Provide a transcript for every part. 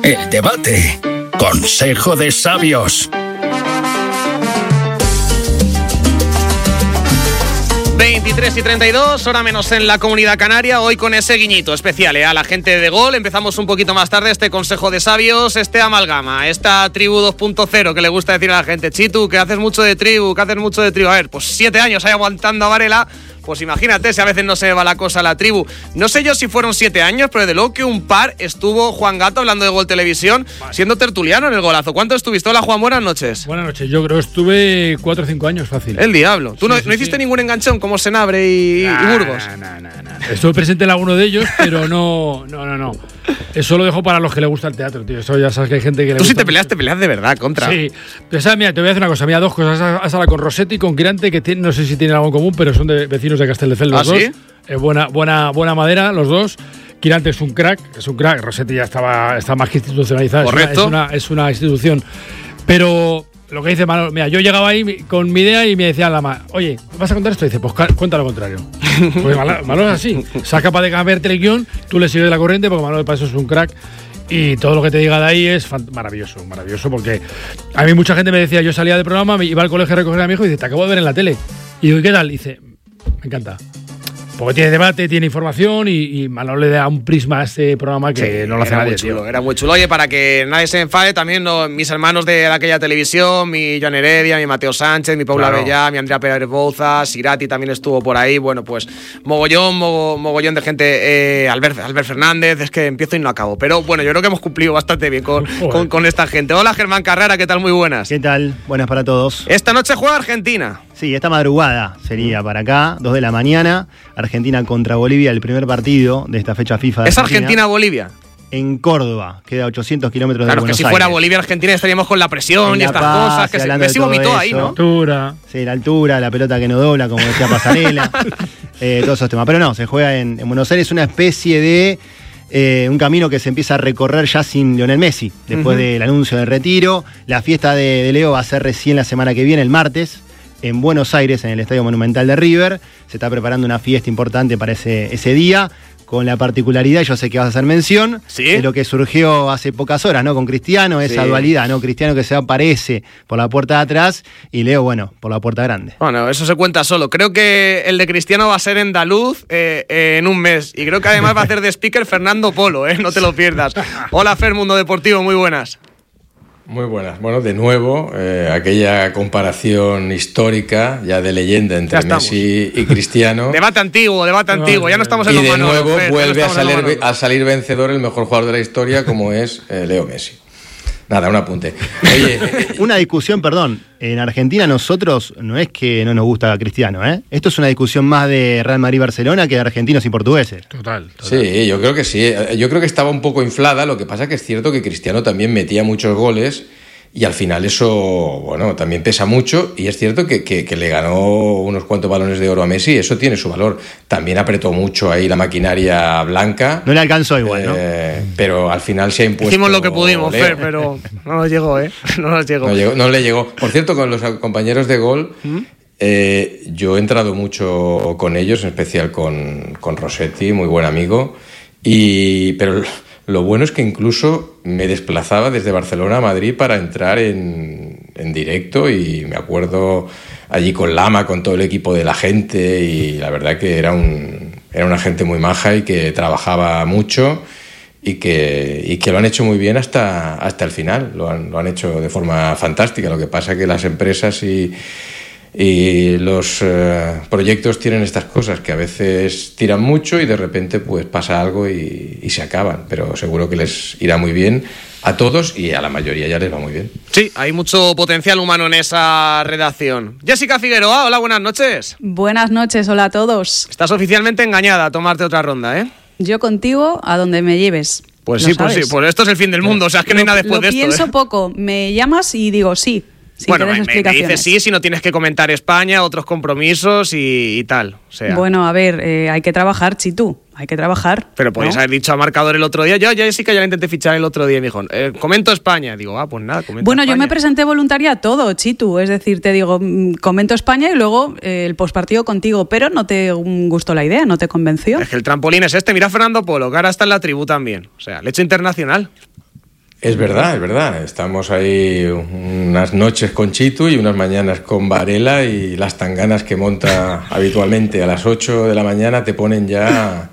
El debate. Consejo de sabios. 23:32, hora menos en la Comunidad Canaria, hoy con ese guiñito especial a la gente de Gol. Empezamos un poquito más tarde este consejo de sabios, este amalgama, esta tribu 2.0 que le gusta decir a la gente. Chitu, que haces mucho de tribu, A ver, pues 7 años ahí aguantando a Varela. Pues imagínate si a veces no se va la cosa a la tribu. No sé yo si fueron 7 años, pero desde luego que un par estuvo Juan Gato hablando de Gol Televisión, siendo tertuliano en el Golazo. ¿Cuánto estuviste? Hola Juan, buenas noches. Buenas noches, yo creo que estuve 4 o 5 años fácil. El diablo. ¿Tú no hiciste ningún enganchón como Senabre y Burgos? No. Estuve presente en alguno de ellos, pero no. Eso lo dejo para los que les gusta el teatro, tío. Eso ya sabes que hay gente que le gusta. Tú si te peleas de verdad contra. Sí. Pero, mira, te voy a decir una cosa. Mira, 2 cosas. Has hablado con Rossetti y con Quirante, que no sé si tienen algo en común, pero son de vecinos de Castelldefels los dos. ¿Sí? Buena madera, los dos. Quirante es un crack. Rossetti ya está más que institucionalizado. Correcto. Es una institución. Pero lo que dice Manolo, mira, yo llegaba ahí con mi idea y me decía Lama, oye, ¿vas a contar esto? Y dice, pues cuenta lo contrario. Porque Manolo es así. O sea, capaz de cambiarte el guión, tú le sigues la corriente, porque Manolo para eso es un crack. Y todo lo que te diga de ahí es maravilloso, porque a mí mucha gente me decía, yo salía del programa, me iba al colegio a recoger a mi hijo y dice, te acabo de ver en la tele. Y digo, ¿y qué tal? Y dice, me encanta. Porque tiene debate, tiene información y Manolo le da un prisma a este programa que sí, no lo hace nadie, tío. Era muy chulo. Oye, para que nadie se enfade, también mis hermanos de aquella televisión, mi Joan Heredia, mi Mateo Sánchez, mi Paula Bellá, mi Andrea Pérez Bouza, Sirati también estuvo por ahí. Bueno, pues mogollón de gente. Albert Fernández, es que empiezo y no acabo. Pero bueno, yo creo que hemos cumplido bastante bien con esta gente. Hola, Germán Carrera, ¿qué tal? Muy buenas. ¿Qué tal? Buenas para todos. Esta noche juega Argentina. Sí, esta madrugada sería para acá, 2 de la mañana, Argentina contra Bolivia, el primer partido de esta fecha FIFA de ¿Es Argentina-Bolivia? En Córdoba, queda a 800 kilómetros de Buenos Aires. Claro, que si fuera Bolivia-Argentina estaríamos con la presión y estas cosas, que Messi vomitó ahí, ¿no? La altura. Sí, la altura, la pelota que no dobla, como decía Pasarela, todos esos temas. Pero no, se juega en Buenos Aires, una especie de un camino que se empieza a recorrer ya sin Lionel Messi, después del anuncio del retiro. La fiesta de Leo va a ser recién la semana que viene, el martes, en Buenos Aires, en el Estadio Monumental de River. Se está preparando una fiesta importante para ese día, con la particularidad, yo sé que vas a hacer mención, de lo que surgió hace pocas horas, ¿no? Con Cristiano, esa dualidad, ¿no? Cristiano que se aparece por la puerta de atrás y Leo, bueno, por la puerta grande. Bueno, eso se cuenta solo. Creo que el de Cristiano va a ser andaluz en un mes. Y creo que además va a hacer de speaker Fernando Polo, no te lo pierdas. Hola, Fer, Mundo Deportivo, muy buenas. Muy buenas. Bueno, de nuevo, aquella comparación histórica, ya de leyenda entre Messi y Cristiano. Debate antiguo, ya no estamos en los manos. Y de nuevo vuelve a salir vencedor el mejor jugador de la historia, como es Leo Messi. Nada, un apunte. Oye, una discusión, perdón. En Argentina nosotros no es que no nos gusta Cristiano, ¿eh? Esto es una discusión más de Real Madrid-Barcelona que de argentinos y portugueses. Total. Sí, yo creo que sí. Yo creo que estaba un poco inflada. Lo que pasa que es cierto que Cristiano también metía muchos goles y al final eso, bueno, también pesa mucho. Y es cierto que le ganó unos cuantos balones de oro a Messi. Eso tiene su valor. También apretó mucho ahí la maquinaria blanca. No le alcanzó igual, ¿no? Pero al final se ha impuesto. Hicimos lo que pudimos, Fer, pero no nos llegó, No le llegó. Por cierto, con los compañeros de Gol, yo he entrado mucho con ellos, en especial con Rossetti, muy buen amigo. Pero lo bueno es que incluso me desplazaba desde Barcelona a Madrid para entrar en directo, y me acuerdo allí con Lama, con todo el equipo de la gente, y la verdad que era una gente muy maja y que trabajaba mucho y que lo han hecho muy bien hasta el final. Lo han hecho de forma fantástica. Lo que pasa es que las empresas y los proyectos tienen estas cosas que a veces tiran mucho y de repente pues pasa algo y se acaban, pero seguro que les irá muy bien a todos y a la mayoría ya les va muy bien. Sí, hay mucho potencial humano en esa redacción. Jessica Figueroa, hola, buenas noches. Buenas noches, hola a todos. Estás oficialmente engañada a tomarte otra ronda, ¿eh? Yo contigo a donde me lleves. Pues sí, pues esto es el fin del mundo, o sea, es que no hay nada después de esto. Lo pienso poco, me llamas y digo sí. Bueno, me dices sí si no tienes que comentar España, otros compromisos y tal. O sea. Bueno, a ver, hay que trabajar, Chitu, hay que trabajar. Pero podías haber dicho a Marcador el otro día. Yo sí que ya la intenté fichar el otro día y me dijo, comento España. Digo, pues nada, comento Bueno, España. Yo me presenté voluntaria a todo, Chitu. Es decir, te digo, comento España y luego el postpartido contigo, pero no te gustó la idea, no te convenció. Es que el trampolín es este. Mira a Fernando Polo, que ahora está en la tribu también. O sea, leche internacional. Es verdad. Estamos ahí unas noches con Chitu y unas mañanas con Varela, y las tanganas que monta habitualmente a las 8 de la mañana te ponen ya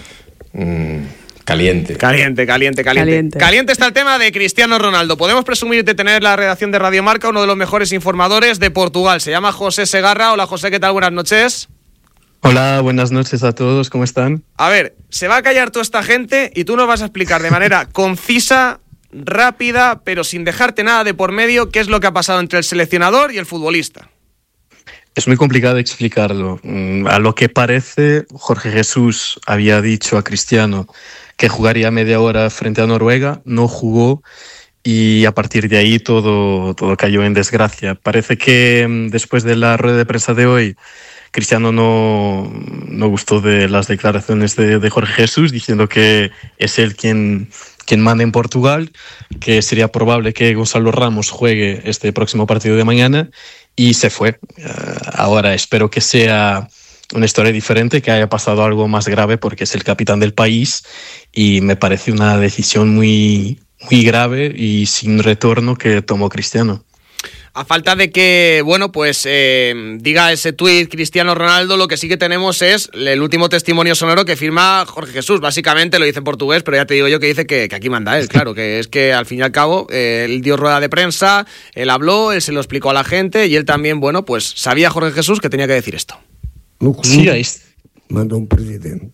caliente. Caliente está el tema de Cristiano Ronaldo. Podemos presumir de tener la redacción de Radio Marca uno de los mejores informadores de Portugal. Se llama José Segarra. Hola José, ¿qué tal? Buenas noches. Hola, buenas noches a todos, ¿cómo están? A ver, se va a callar toda esta gente y tú nos vas a explicar de manera concisa, rápida, pero sin dejarte nada de por medio, qué es lo que ha pasado entre el seleccionador y el futbolista. Es muy complicado explicarlo. A lo que parece, Jorge Jesús había dicho a Cristiano que jugaría media hora frente a Noruega, no jugó, y a partir de ahí todo cayó en desgracia. Parece que después de la rueda de prensa de hoy, Cristiano no gustó de las declaraciones de Jorge Jesús, diciendo que es él quien manda en Portugal, que sería probable que Gonzalo Ramos juegue este próximo partido de mañana, y se fue. Ahora espero que sea una historia diferente, que haya pasado algo más grave, porque es el capitán del país y me parece una decisión muy, muy grave y sin retorno que tomó Cristiano. A falta de que, diga ese tuit Cristiano Ronaldo, lo que sí que tenemos es el último testimonio sonoro que firma Jorge Jesús. Básicamente lo dice en portugués, pero ya te digo yo que dice que aquí manda él, claro, que es que al fin y al cabo él dio rueda de prensa, él habló, él se lo explicó a la gente y él también, sabía Jorge Jesús que tenía que decir esto. No clube manda presidente,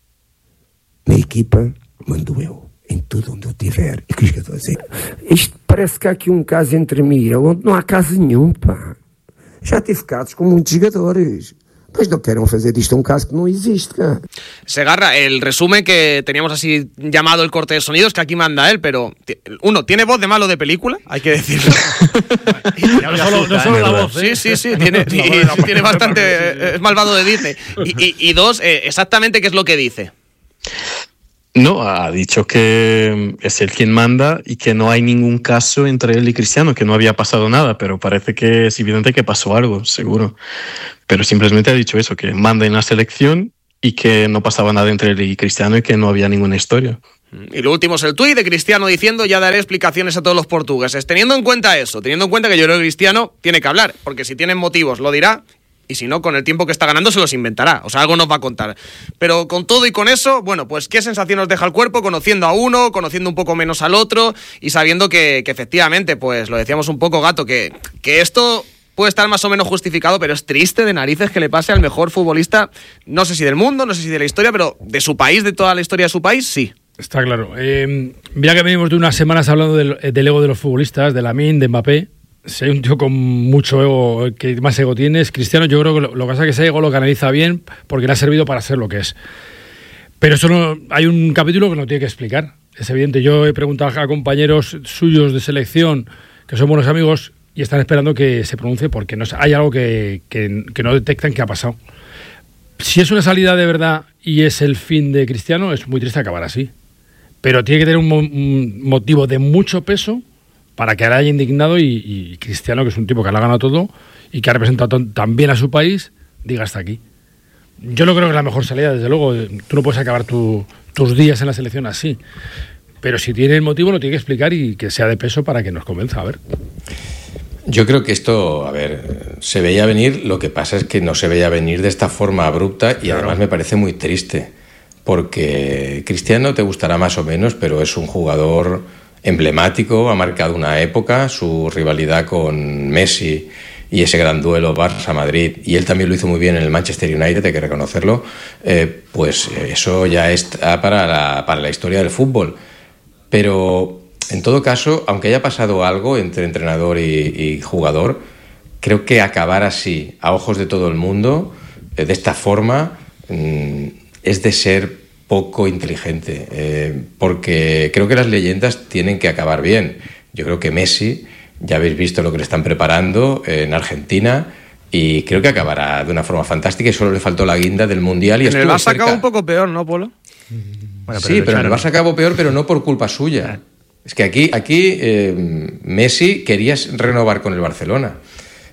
na equipa mando eu. Em tudo onde eu estiver. E o que eu estou a dizer? Isto parece que há aqui caso entre mim e ele, onde não há caso nenhum, pá. Já tive casos com muitos jogadores. Pues no queremos hacer disto un caso que no existe. Segarra, el resumen que teníamos así llamado el corte de sonidos, que aquí manda él, pero uno, tiene voz de malo de película, hay que decirlo. no solo la voz, Sí, tiene bastante, es malvado de Disney. Y dos, exactamente qué es lo que dice. No, ha dicho que es él quien manda y que no hay ningún caso entre él y Cristiano, que no había pasado nada, pero parece que es evidente que pasó algo, seguro. Pero simplemente ha dicho eso, que manda en la selección y que no pasaba nada entre él y Cristiano y que no había ninguna historia. Y lo último es el tuit de Cristiano diciendo: ya daré explicaciones a todos los portugueses. Teniendo en cuenta eso, teniendo en cuenta que yo creo que Cristiano tiene que hablar, porque si tienen motivos lo dirá, y si no, con el tiempo que está ganando se los inventará. O sea, algo nos va a contar. Pero con todo y con eso, bueno, pues qué sensación nos deja el cuerpo conociendo a uno, conociendo un poco menos al otro y sabiendo que efectivamente, pues lo decíamos un poco, Gato, que esto puede estar más o menos justificado, pero es triste de narices que le pase al mejor futbolista, no sé si del mundo, no sé si de la historia, pero de su país, de toda la historia de su país, sí. Está claro. Mira que venimos de unas semanas hablando del ego de los futbolistas, de Lamine, de Mbappé. Si hay un tío con mucho ego, que más ego tiene, es Cristiano. Yo creo que lo que pasa es que ese ego lo canaliza bien porque le ha servido para ser lo que es. Pero eso no, hay un capítulo que no tiene que explicar. Es evidente. Yo he preguntado a compañeros suyos de selección que son buenos amigos y están esperando que se pronuncie porque no, hay algo que no detectan que ha pasado. Si es una salida de verdad y es el fin de Cristiano, es muy triste acabar así. Pero tiene que tener un motivo de mucho peso para que le haya indignado y Cristiano, que es un tipo que le ha ganado todo y que ha representado tan bien a su país, diga hasta aquí. Yo no creo que es la mejor salida, desde luego. Tú no puedes acabar tus días en la selección así. Pero si tiene el motivo, lo tiene que explicar y que sea de peso para que nos convenza. A ver. Yo creo que esto, se veía venir, lo que pasa es que no se veía venir de esta forma abrupta y además me parece muy triste, porque Cristiano te gustará más o menos, pero es un jugador emblemático, ha marcado una época, su rivalidad con Messi y ese gran duelo Barça-Madrid, y él también lo hizo muy bien en el Manchester United, hay que reconocerlo, pues eso ya está para la historia del fútbol. Pero en todo caso, aunque haya pasado algo entre entrenador y jugador, creo que acabar así, a ojos de todo el mundo, de esta forma, es de ser poco inteligente, porque creo que las leyendas tienen que acabar bien. Yo creo que Messi, ya habéis visto lo que le están preparando en Argentina, y creo que acabará de una forma fantástica y solo le faltó la guinda del Mundial. Y en el Barça acabó un poco peor, ¿no, Polo? Bueno, sí, pero en el Barça acabó peor, pero no por culpa suya. Es que aquí Messi quería renovar con el Barcelona.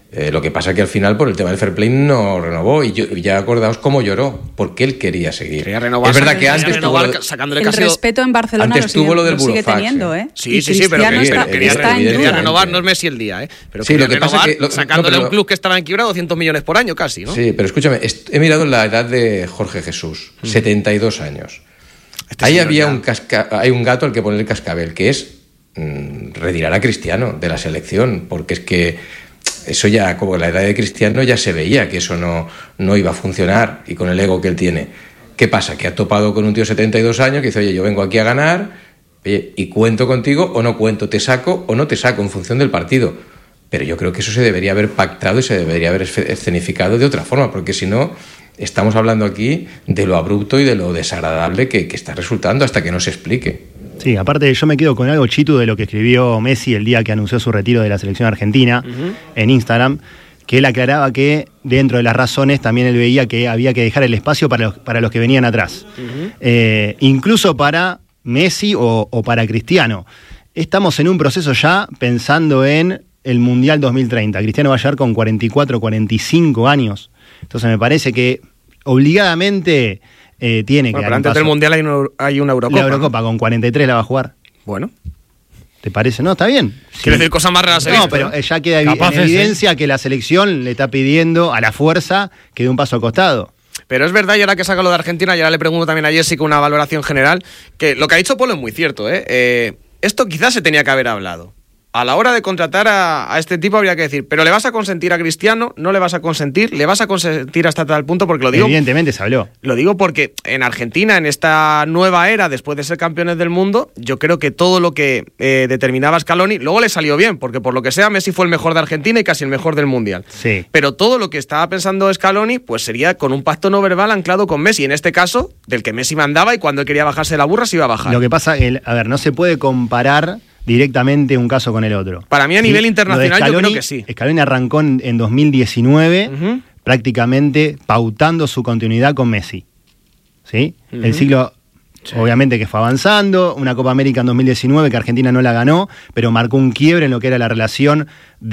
Lo que pasa es que al final, por el tema del fair play, no renovó. Y ya acordaos cómo lloró, porque él quería seguir. Quería renovar, es verdad que antes sacándole el respeto en Barcelona antes tuvo lo del sigue Burofax, teniendo, ¿eh? Sí, pero quería renovar, no es Messi el día, ¿eh? Pero sí, quería lo que renovar, pasa es que sacándole a un club que estaba en quiebra 200 millones por año casi, ¿no? Sí, pero escúchame, he mirado la edad de Jorge Jesús, 72 años. Ahí había hay un gato al que poner el cascabel, que es retirar a Cristiano de la selección, porque es que eso ya, como la edad de Cristiano, ya se veía que eso no iba a funcionar, y con el ego que él tiene. ¿Qué pasa? Que ha topado con un tío de 72 años que dice, oye, yo vengo aquí a ganar, oye, y cuento contigo o no cuento, te saco o no te saco en función del partido. Pero yo creo que eso se debería haber pactado y se debería haber escenificado de otra forma, porque si no, estamos hablando aquí de lo abrupto y de lo desagradable que está resultando hasta que no se explique. Sí, aparte yo me quedo con algo, Chitu, de lo que escribió Messi el día que anunció su retiro de la selección argentina en Instagram, que él aclaraba que dentro de las razones también él veía que había que dejar el espacio para los que venían atrás. Incluso para Messi o para Cristiano. Estamos en un proceso ya pensando en el Mundial 2030. Cristiano va a llegar con 44, 45 años. Entonces me parece que obligadamente tiene que dar pero antes un paso. del Mundial hay una Eurocopa. La Eurocopa, ¿no? Con 43 la va a jugar. Bueno. ¿Te parece? No, está bien. Quiero decir cosas más raras. No, pero ya queda en evidencia que la selección le está pidiendo a la fuerza que dé un paso al costado. Pero es verdad, y ahora que saca lo de Argentina, y ahora le pregunto también a Jessica una valoración general, que lo que ha dicho Polo es muy cierto, ¿eh? Esto quizás se tenía que haber hablado. A la hora de contratar a este tipo habría que decir, pero ¿le vas a consentir a Cristiano? ¿No le vas a consentir? ¿Le vas a consentir hasta tal punto? Porque lo digo... Evidentemente se habló. Lo digo porque en Argentina, en esta nueva era, después de ser campeones del mundo, yo creo que todo lo que determinaba Scaloni, luego le salió bien, porque por lo que sea, Messi fue el mejor de Argentina y casi el mejor del Mundial. Sí. Pero todo lo que estaba pensando Scaloni, pues sería con un pacto no verbal anclado con Messi, en este caso, del que Messi mandaba y cuando él quería bajarse de la burra se iba a bajar. Lo que pasa, no se puede comparar directamente un caso con el otro. Para mí a nivel internacional Scaloni, yo creo que sí. Scaloni arrancó en 2019 prácticamente pautando su continuidad con Messi. ¿Sí? El ciclo obviamente que fue avanzando, una Copa América en 2019 que Argentina no la ganó, pero marcó un quiebre en lo que era la relación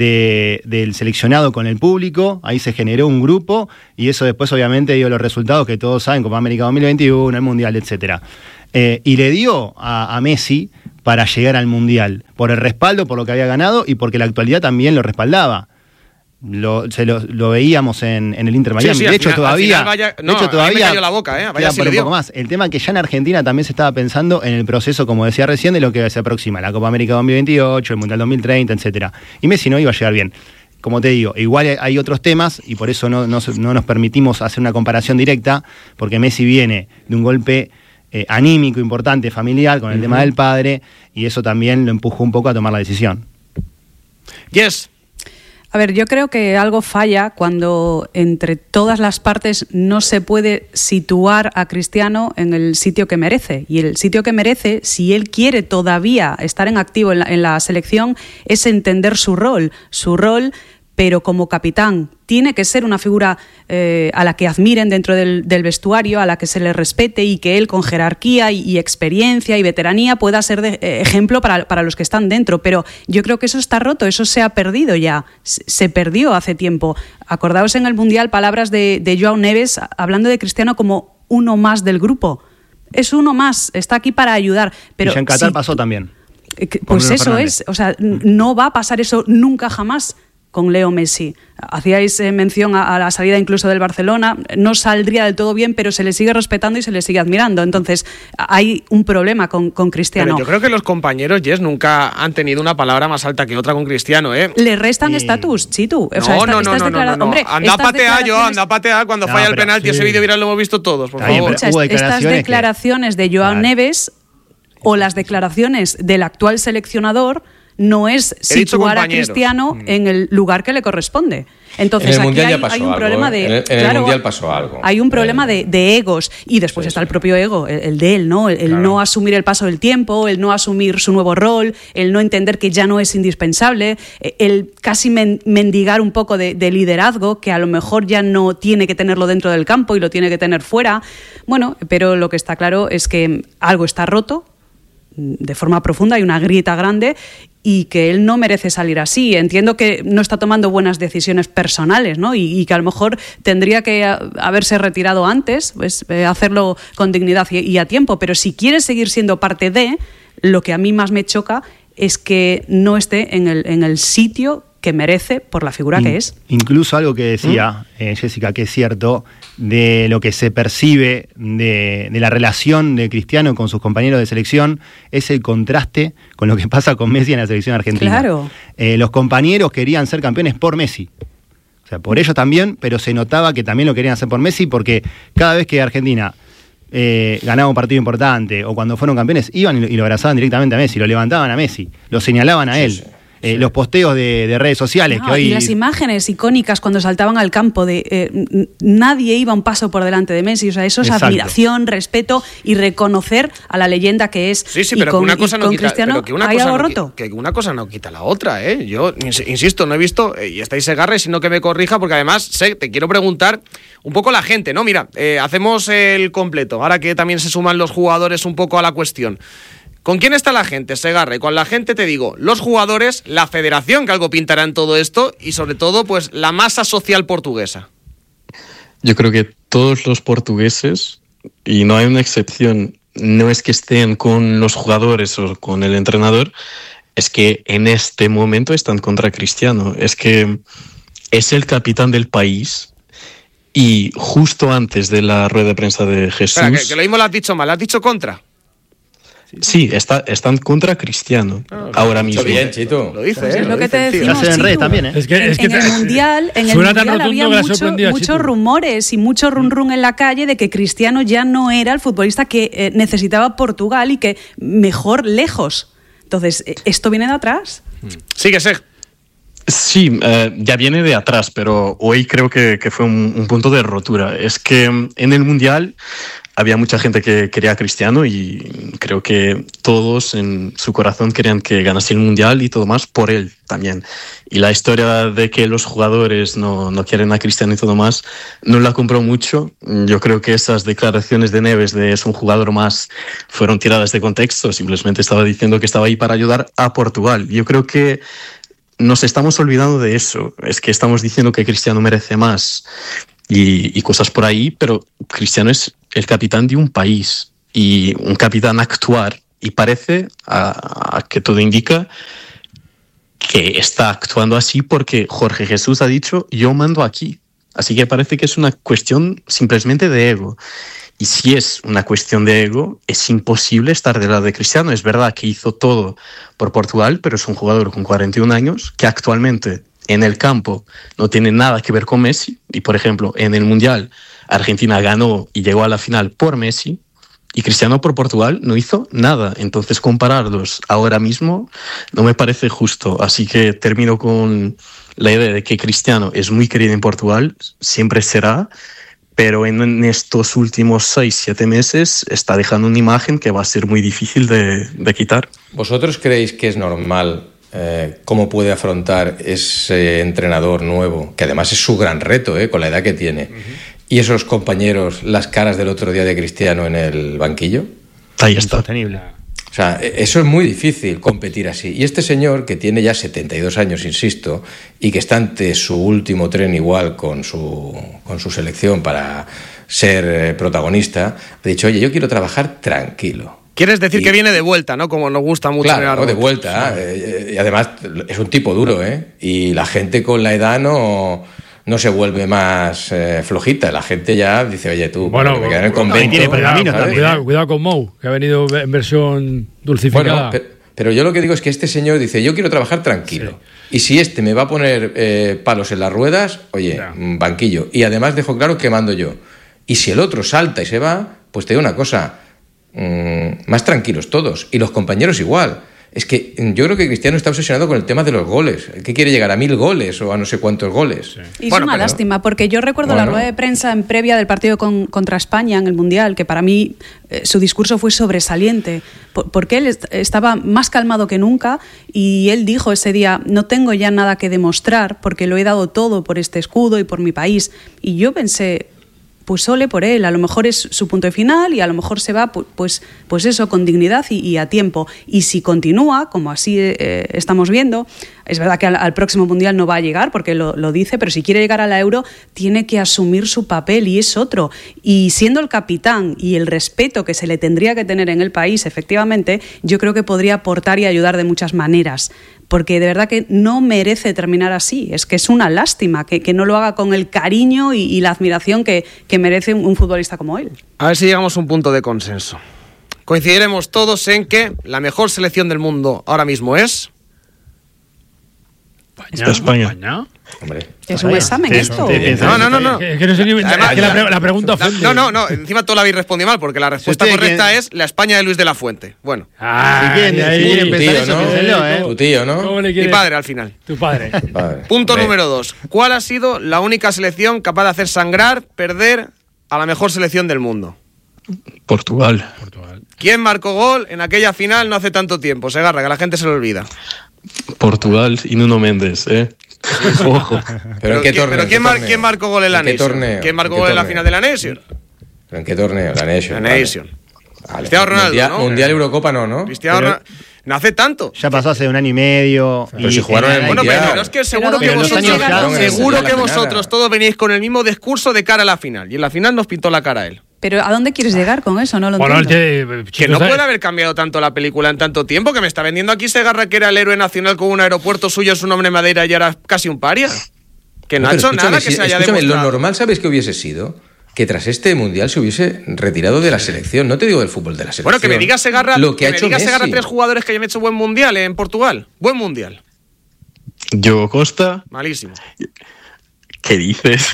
del seleccionado con el público. Ahí se generó un grupo y eso después obviamente dio los resultados que todos saben, Copa América 2021, el Mundial, etcétera. Y le dio a Messi para llegar al Mundial, por el respaldo, por lo que había ganado y porque la actualidad también lo respaldaba. Lo veíamos en el Inter Miami. Sí, de hecho, todavía me cayó la boca, vaya si le dio. Un poco más. El tema es que ya en Argentina también se estaba pensando en el proceso, como decía recién, de lo que se aproxima, la Copa América 2028, el Mundial 2030, etcétera. Y Messi no iba a llegar bien. Como te digo, igual hay otros temas y por eso no nos permitimos hacer una comparación directa, porque Messi viene de un golpe anímico importante, familiar, con el tema del padre, y eso también lo empujó un poco a tomar la decisión. Yes. A ver, yo creo que algo falla cuando entre todas las partes no se puede situar a Cristiano en el sitio que merece. Y el sitio que merece, si él quiere todavía estar en activo en la selección, es entender su rol, pero como capitán. Tiene que ser una figura a la que admiren dentro del vestuario, a la que se le respete y que él con jerarquía y experiencia y veteranía pueda ser de ejemplo para los que están dentro. Pero yo creo que eso está roto, eso se ha perdido ya, se perdió hace tiempo. Acordaos en el Mundial palabras de Joao Neves hablando de Cristiano como uno más del grupo. Es uno más, está aquí para ayudar. Pero y en Qatar pasó también. Pues eso Fernández. O sea, no va a pasar eso nunca jamás con Leo Messi. Hacíais mención a la salida incluso del Barcelona, no saldría del todo bien, pero se le sigue respetando y se le sigue admirando. Entonces hay un problema con Cristiano. Pero yo creo que los compañeros, Jess, nunca han tenido una palabra más alta que otra con Cristiano, ¿eh? Le restan estatus, Chitu. No. Hombre, anda a patear cuando falla el penalti, ese vídeo viral lo hemos visto todos, por favor. Estas declaraciones de Joao Neves o las declaraciones del actual seleccionador no es situar a Cristiano en el lugar que le corresponde. Entonces aquí hay un problema de... En el Mundial pasó algo. Hay un problema de egos. Y después está el propio ego, el de él, ¿no? El no asumir el paso del tiempo, el no asumir su nuevo rol, el no entender que ya no es indispensable, el casi mendigar un poco de liderazgo, que a lo mejor ya no tiene que tenerlo dentro del campo y lo tiene que tener fuera. Bueno, pero lo que está claro es que algo está roto de forma profunda, hay una grieta grande y que él no merece salir así. Entiendo que no está tomando buenas decisiones personales, ¿no? Y que a lo mejor tendría que haberse retirado antes, pues, hacerlo con dignidad y a tiempo, pero si quiere seguir siendo parte de, lo que a mí más me choca es que no esté en el sitio que merece por la figura que es. Incluso algo que decía Jessica, que es cierto, de lo que se percibe de la relación de Cristiano con sus compañeros de selección, es el contraste con lo que pasa con Messi en la selección argentina. Claro. Los compañeros querían ser campeones por Messi. O sea, por ellos también, pero se notaba que también lo querían hacer por Messi, porque cada vez que Argentina ganaba un partido importante o cuando fueron campeones, iban y lo abrazaban directamente a Messi, lo levantaban a Messi, lo señalaban a él. Sí. Los posteos de redes sociales que hoy... Y las imágenes icónicas cuando saltaban al campo de nadie iba un paso por delante de Messi. O sea, eso es admiración, respeto y reconocer a la leyenda que es. Sí, pero que una cosa no quita, Cristiano, que una cosa no quita la otra, ¿eh? Yo insisto, no he visto, y estáis Segarra, sino que me corrija, porque además te quiero preguntar un poco la gente, ¿no? Mira, hacemos el completo, ahora que también se suman los jugadores un poco a la cuestión. ¿Con quién está la gente, Segarra? Y con la gente te digo, los jugadores, la federación, que algo pintará en todo esto, y sobre todo, pues, la masa social portuguesa. Yo creo que todos los portugueses, y no hay una excepción, no es que estén con los jugadores o con el entrenador, es que en este momento están contra Cristiano. Es que es el capitán del país. Y justo antes de la rueda de prensa de Jesús... Espera, que lo mismo lo has dicho mal, ¿lo has dicho contra? Sí, están contra Cristiano ahora mismo. Bien, Chito. Lo dice, es lo que te decimos, en redes también, ¿eh? En el Mundial había muchos rumores y mucho run en la calle de que Cristiano ya no era el futbolista que necesitaba Portugal y que mejor lejos. Entonces, ¿esto viene de atrás? Síguese. Sí, ya viene de atrás, pero hoy creo que fue un punto de rotura. Es que en el Mundial había mucha gente que quería a Cristiano y creo que todos en su corazón querían que ganase el Mundial y todo más por él también. Y la historia de que los jugadores no quieren a Cristiano y todo más, no la compró mucho. Yo creo que esas declaraciones de Neves de es un jugador más fueron tiradas de contexto. Simplemente estaba diciendo que estaba ahí para ayudar a Portugal. Yo creo que nos estamos olvidando de eso. Es que estamos diciendo que Cristiano merece más y cosas por ahí, pero Cristiano es el capitán de un país y un capitán actuar, y parece a que todo indica que está actuando así porque Jorge Jesús ha dicho yo mando aquí. Así que parece que es una cuestión simplemente de ego. Y si es una cuestión de ego, es imposible estar del lado de Cristiano. Es verdad que hizo todo por Portugal, pero es un jugador con 41 años que actualmente en el campo no tiene nada que ver con Messi. Y, por ejemplo, en el Mundial, Argentina ganó y llegó a la final por Messi, y Cristiano por Portugal no hizo nada. Entonces, compararlos ahora mismo no me parece justo. Así que termino con la idea de que Cristiano es muy querido en Portugal, siempre será, pero en estos últimos 6-7 meses está dejando una imagen que va a ser muy difícil de quitar. ¿Vosotros creéis que es normal cómo puede afrontar ese entrenador nuevo, que además es su gran reto, con la edad que tiene, y esos compañeros, las caras del otro día de Cristiano en el banquillo? Ahí está. Insostenible. O sea, eso es muy difícil, competir así. Y este señor, que tiene ya 72 años, insisto, y que está ante su último tren igual con su selección para ser protagonista, ha dicho, oye, yo quiero trabajar tranquilo. Quieres decir que viene de vuelta, ¿no? Como nos gusta mucho. Claro, de vuelta. Y además es un tipo duro, ¿eh? Y la gente con la edad no se vuelve más flojita. La gente ya dice, oye, tú, bueno, me quedé en el convento. Tiene pergaminos también. Cuidado con Mou, que ha venido en versión dulcificada. Bueno, pero yo lo que digo es que este señor dice, yo quiero trabajar tranquilo. Sí. Y si este me va a poner palos en las ruedas, oye, ya, banquillo. Y además dejo claro que mando yo. Y si el otro salta y se va, pues te digo una cosa, más tranquilos todos. Y los compañeros igual. Es que yo creo que Cristiano está obsesionado con el tema de los goles. ¿Qué quiere llegar? ¿A 1000 goles o a no sé cuántos goles? Sí. Y es una lástima, porque yo recuerdo la rueda de prensa en previa del partido contra España en el Mundial, que para mí su discurso fue sobresaliente, porque él estaba más calmado que nunca, y él dijo ese día, no tengo ya nada que demostrar porque lo he dado todo por este escudo y por mi país. Y yo pensé, pues ole por él, a lo mejor es su punto final y a lo mejor se va pues eso, con dignidad y a tiempo. Y si continúa, como así estamos viendo, es verdad que al próximo Mundial no va a llegar, porque lo dice, pero si quiere llegar a la Euro, tiene que asumir su papel y es otro. Y siendo el capitán y el respeto que se le tendría que tener en el país, efectivamente, yo creo que podría aportar y ayudar de muchas maneras. Porque de verdad que no merece terminar así. Es que es una lástima que no lo haga con el cariño y la admiración que merece un futbolista como él. A ver si llegamos a un punto de consenso. Coincidiremos todos en que la mejor selección del mundo ahora mismo es... España. Hombre. Es un examen esto. No. Es que no sé ni... Además, que la pregunta ofende. No. Encima tú la habéis respondido mal, porque la respuesta correcta es la España de Luis de la Fuente. Bueno. Si quieren pensar eso, piénsenlo, Tu tío, ¿no? ¿Cómo le Mi quieres? padre al final. Tu padre. Punto número 2. ¿Cuál ha sido la única selección capaz de hacer sangrar, perder a la mejor selección del mundo? Portugal. ¿Quién marcó gol en aquella final no hace tanto tiempo? Segarra, que a la gente se lo olvida. Portugal y Nuno Méndez, Ojo. ¿Pero en qué torneo? ¿Quién marcó gol en la Nation? ¿Quién marcó gol en la final de la Nation? ¿Pero en qué torneo? La Nation. La Nation. Vale. Cristiano Ronaldo, ¿no? Mundial, Eurocopa no. Cristiano Ronaldo. No hace tanto. Ya pasó hace un año y medio. Pero si jugaron en el Bueno, Mundial. pero es que seguro Pero que los años vosotros, ya- todos veníais con el mismo discurso de cara a la final. Y en la final nos pintó la cara él. Pero ¿a dónde quieres llegar con eso? No lo Bueno, entiendo. Que no puede haber cambiado tanto la película en tanto tiempo, que me está vendiendo aquí Segarra que era el héroe nacional con un aeropuerto suyo, su nombre Madeira y ahora casi un paria. Que no ha hecho nada que se haya demostrado. Lo normal, ¿sabes qué hubiese sido? Que tras este Mundial se hubiese retirado de la selección. No te digo del fútbol de la selección. Bueno, que me diga Segarra, lo que ha hecho Messi. 3 jugadores que hayan hecho buen Mundial en Portugal. Buen Mundial. Diogo Costa. Malísimo. ¿Qué dices?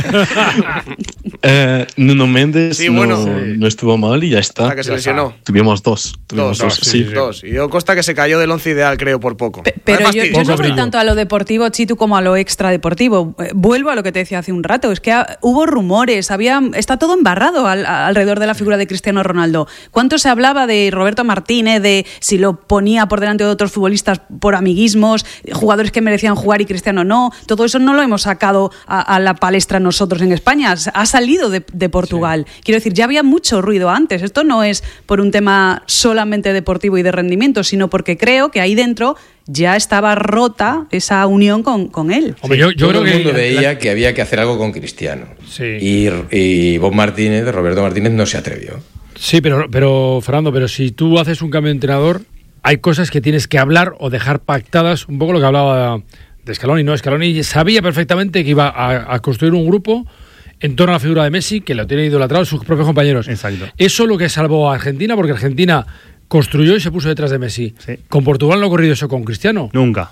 Nuno Méndez Sí, bueno. no estuvo mal y ya está. Hasta que se lesionó. Tuvimos dos. Dos. Y Diogo Costa que se cayó del 11 ideal, creo, por poco. Pero yo no estoy brillo. tanto a lo deportivo, Chitu, como a lo extradeportivo. Vuelvo a lo que te decía hace un rato. Es que hubo rumores, está todo embarrado alrededor de la figura de Cristiano Ronaldo. ¿Cuánto se hablaba de Roberto Martínez, de si lo ponía por delante de otros futbolistas por amiguismos, jugadores que merecían jugar y Cristiano no? Todo eso no lo hemos sacado a la palestra nosotros en España. Ha salido de Portugal. Sí. Quiero decir, ya había mucho ruido antes. Esto no es por un tema solamente deportivo y de rendimiento, sino porque creo que ahí dentro ya estaba rota esa unión con él. Hombre, yo creo que el mundo veía que había que hacer algo con Cristiano. Sí. Y Roberto Martínez no se atrevió. Sí, pero Fernando, pero si tú haces un cambio de entrenador, hay cosas que tienes que hablar o dejar pactadas, un poco lo que hablaba de Scaloni, ¿no? Scaloni sabía perfectamente que iba a construir un grupo en torno a la figura de Messi, que lo tienen idolatrado sus propios compañeros. Exacto. Eso es lo que salvó a Argentina, porque Argentina construyó y se puso detrás de Messi. Sí. ¿Con Portugal no ha ocurrido eso con Cristiano? Nunca.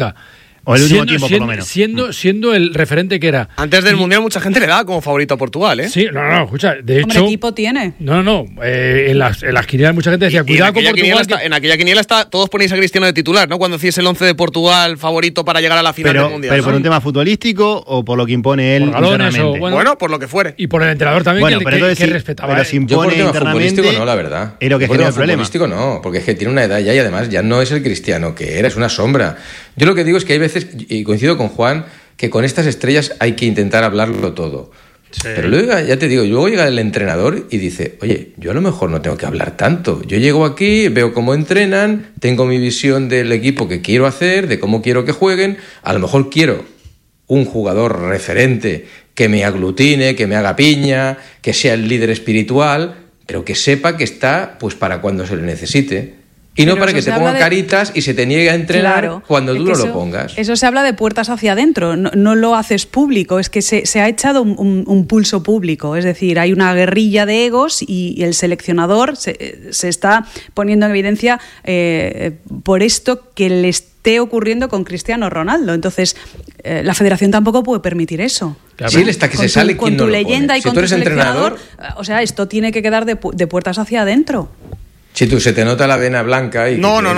O el último tiempo, por lo menos. Siendo el referente que era. Antes del Mundial mucha gente le daba como favorito a Portugal, ¿eh? Sí, no, escucha, de Hombre, hecho... equipo tiene. No, en las quinielas mucha gente decía, cuidado con Portugal. En aquella quiniela todos ponéis a Cristiano de titular, ¿no? Cuando decís el 11 de Portugal favorito para llegar a la final del Mundial. ¿Pero ¿no? por un tema futbolístico o por lo que impone él por galones, internamente? Bueno, por lo que fuere. Y por el entrenador también, que respetaba. Pero si yo por impone tema futbolístico internamente, no, la verdad. Es lo que por genera tema el problema. Futbolístico no, porque es que tiene una edad ya y además ya no es el Cristiano que era, es una sombra. Yo lo que digo es que hay veces, y coincido con Juan, que con estas estrellas hay que intentar hablarlo todo. Sí. Pero luego, ya te digo, luego llega el entrenador y dice, oye, yo a lo mejor no tengo que hablar tanto. Yo llego aquí, veo cómo entrenan, tengo mi visión del equipo que quiero hacer, de cómo quiero que jueguen. A lo mejor quiero un jugador referente que me aglutine, que me haga piña, que sea el líder espiritual, pero que sepa que está pues para cuando se le necesite. Y no para que te pongan caritas y se te niegue a entrenar cuando tú no lo pongas. Eso se habla de puertas hacia adentro, no lo haces público, es que se ha echado un pulso público, es decir, hay una guerrilla de egos y el seleccionador se está poniendo en evidencia por esto que le esté ocurriendo con Cristiano Ronaldo. Entonces, la federación tampoco puede permitir eso. Claro. Sí, hasta que se sale quien no lo pone. Con tu leyenda y si con tú eres tu seleccionador, entrenador, o sea, esto tiene que quedar de puertas hacia adentro. Si tú se te nota la vena blanca y... No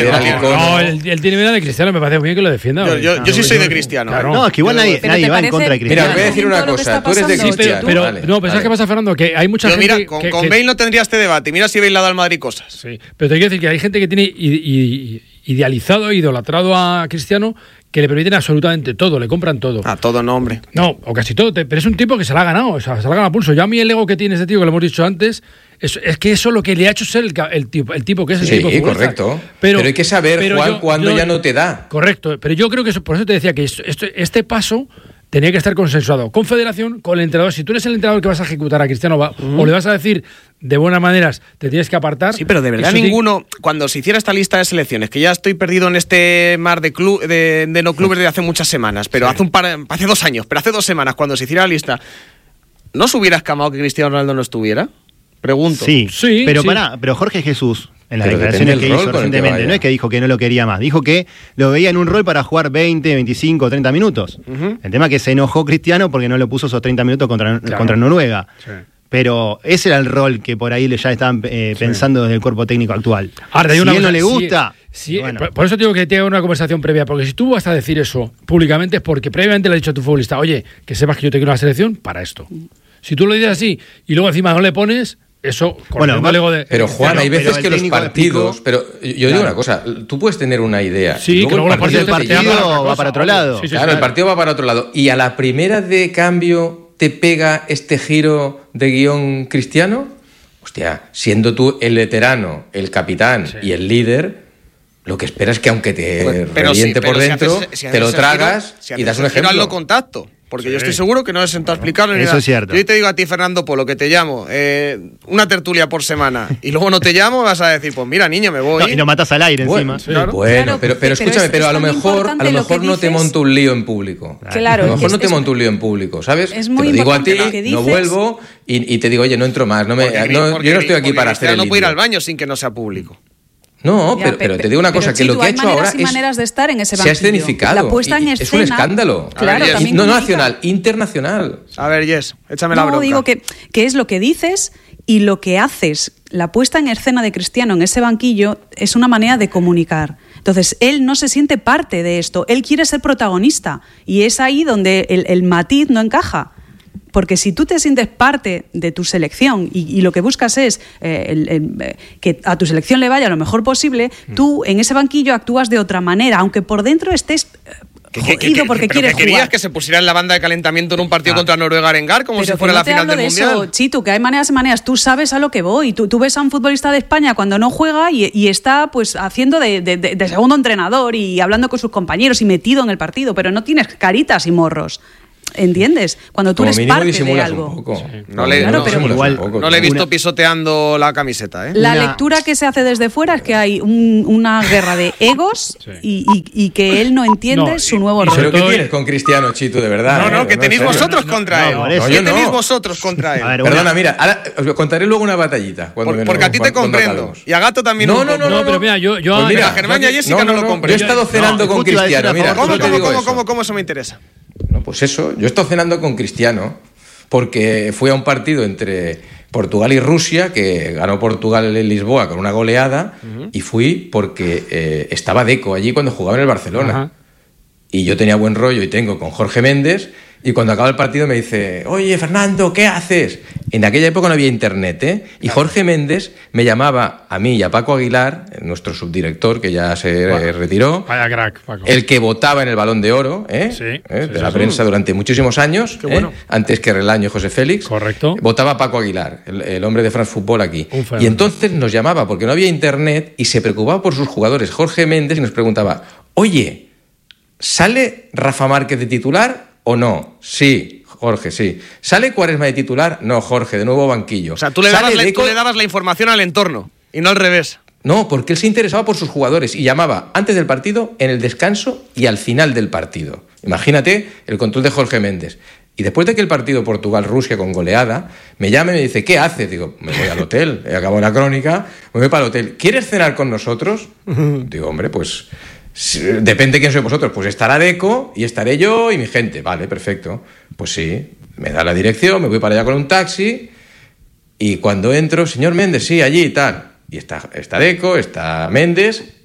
él tiene vena de Cristiano, me parece muy bien que lo defienda. Yo sí soy de Cristiano. Claro. No, es que igual nadie va en contra de Cristiano. Mira, voy a decir una cosa, tú eres de Cristiano. Pero ¿sabes qué pasa, Fernando? Que hay mucha gente... Mira, con Bale no tendría este debate. Mira si Bale le ha dado al Madrid cosas. Sí, pero te quiero decir que hay gente que tiene idealizado e idolatrado a Cristiano, que le permiten absolutamente todo, le compran todo. Todo no, hombre. No, o casi todo, pero es un tipo que se la ha ganado, o sea, se la ha ganado a pulso. Yo a mí el ego que tiene este tío, que lo hemos dicho antes, es que eso lo que le ha hecho ser el tipo que es el tipo Sí, futbolista. correcto. Pero hay que saber, Juan, cuándo ya no te da. Correcto, pero yo creo que por eso te decía que este paso tenía que estar consensuado con Federación, con el entrenador. Si tú eres el entrenador que vas a ejecutar a Cristiano o le vas a decir de buenas maneras, te tienes que apartar. Sí, pero de verdad ninguno, cuando se hiciera esta lista de selecciones, que ya estoy perdido en este mar de no clubes desde hace muchas semanas, pero hace 2 años, pero hace 2 semanas, cuando se hiciera la lista, ¿no se hubiera escamado que Cristiano Ronaldo no estuviera? Pregunto. Sí, pero Jorge Jesús, en las declaraciones que hizo recientemente, no es que dijo que no lo quería más, dijo que lo veía en un rol para jugar 20, 25, 30 minutos. El tema es que se enojó Cristiano porque no lo puso esos 30 minutos contra Noruega. Sí. Pero ese era el rol que por ahí ya estaban pensando desde el cuerpo técnico actual. Ahora, si a él no le gusta... Bueno. Por eso digo que tiene una conversación previa, porque si tú vas a decir eso públicamente es porque previamente le has dicho a tu futbolista, oye, que sepas que yo te quiero la selección para esto. Si tú lo dices así y luego encima no le pones... Eso, pero Juan, hay veces que los partidos... Pero yo digo una cosa, tú puedes tener una idea. Sí, que luego el partido va para otro lado. Claro, el partido va para otro lado. Y a la primera de cambio te pega este giro de guión Cristiano. Hostia, siendo tú el veterano, el capitán y el líder, lo que esperas es que aunque te reviente por dentro, te lo tragas y das un ejemplo. Hazlo contacto. Porque yo estoy seguro que no es sentado a explicarlo. Eso es cierto. Yo hoy te digo a ti, Fernando Polo, que te llamo una tertulia por semana y luego no te llamo, vas a decir, pues mira, niño, me voy. No, y lo matas al aire encima. Claro. Bueno, pero escúchame, pero a lo mejor no te monto un lío en público. Claro. A lo mejor no te monto un lío en público, ¿sabes? Es te muy lo digo a ti, no vuelvo y te digo, oye, no entro más. Yo no estoy aquí para hacer el no puedo ir al baño sin que no sea público. No, pero te digo una cosa, que lo que ha hecho ahora es maneras de estar en ese se ha escenificado. La puesta en escena, es un escándalo. Claro, no nacional, internacional. A ver, Jess, échame la bronca. No, digo que es lo que dices y lo que haces. La puesta en escena de Cristiano en ese banquillo es una manera de comunicar. Entonces, él no se siente parte de esto. Él quiere ser protagonista. Y es ahí donde el matiz no encaja. Porque si tú te sientes parte de tu selección y lo que buscas es que a tu selección le vaya lo mejor posible, tú en ese banquillo actúas de otra manera, aunque por dentro estés jodido porque quieres jugar. ¿Querías que se pusiera en la banda de calentamiento en un partido contra Noruega Arengar como si fuera la final del Mundial? Eso, Chitu, que hay maneras y maneras. Tú sabes a lo que voy. Tú ves a un futbolista de España cuando no juega y está pues haciendo de segundo entrenador y hablando con sus compañeros y metido en el partido, pero no tienes caritas y morros. ¿Entiendes? Cuando tú eres parte de algo. No le he visto pisoteando la camiseta. La lectura que se hace desde fuera es que hay una guerra de egos y que él no entiende su nuevo rol. ¿Pero qué tienes con Cristiano, Chito, de verdad? No, que tenéis vosotros contra él. ¿Qué tenéis vosotros contra él? Perdona, mira, ahora os contaré luego una batallita. Porque a ti te comprendo. Y a Gato también. No, pero mira, yo mira, a Germán y a Jessica no lo comprendo. Yo he estado cenando con Cristiano. Mira, ¿Cómo eso me interesa? No, pues eso, yo he estado cenando con Cristiano porque fui a un partido entre Portugal y Rusia, que ganó Portugal en Lisboa con una goleada, y fui porque estaba Deco allí cuando jugaba en el Barcelona. Y yo tenía buen rollo y tengo con Jorge Méndez, y cuando acaba el partido me dice, oye, Fernando, ¿qué haces? En aquella época no había internet, ¿eh? Y Jorge Méndez me llamaba a mí y a Paco Aguilar, nuestro subdirector, que ya se retiró. Vaya crack, Paco. El que votaba en el Balón de Oro, de la prensa durante muchísimos años, antes que Relaño y José Félix. Correcto. Votaba Paco Aguilar, el hombre de France Football aquí. Y entonces nos llamaba porque no había internet y se preocupaba por sus jugadores, Jorge Méndez, y nos preguntaba, oye, ¿sale Rafa Márquez de titular o no? Sí, Jorge, sí. ¿Sale Quaresma de titular? No, Jorge, de nuevo banquillo. O sea, tú le dabas la información al entorno y no al revés. No, porque él se interesaba por sus jugadores y llamaba antes del partido, en el descanso y al final del partido. Imagínate el control de Jorge Méndez. Y después de que el partido Portugal-Rusia con goleada, me llama y me dice, ¿qué haces? Digo, me voy al hotel, he acabado la crónica, me voy para el hotel. ¿Quieres cenar con nosotros? Digo, hombre, pues... depende de quién sois vosotros, pues estará Deco y estaré yo y mi gente. Vale, perfecto. Pues sí, me da la dirección, me voy para allá con un taxi y cuando entro, señor Méndez, sí, allí y tal. Y está Deco, está Méndez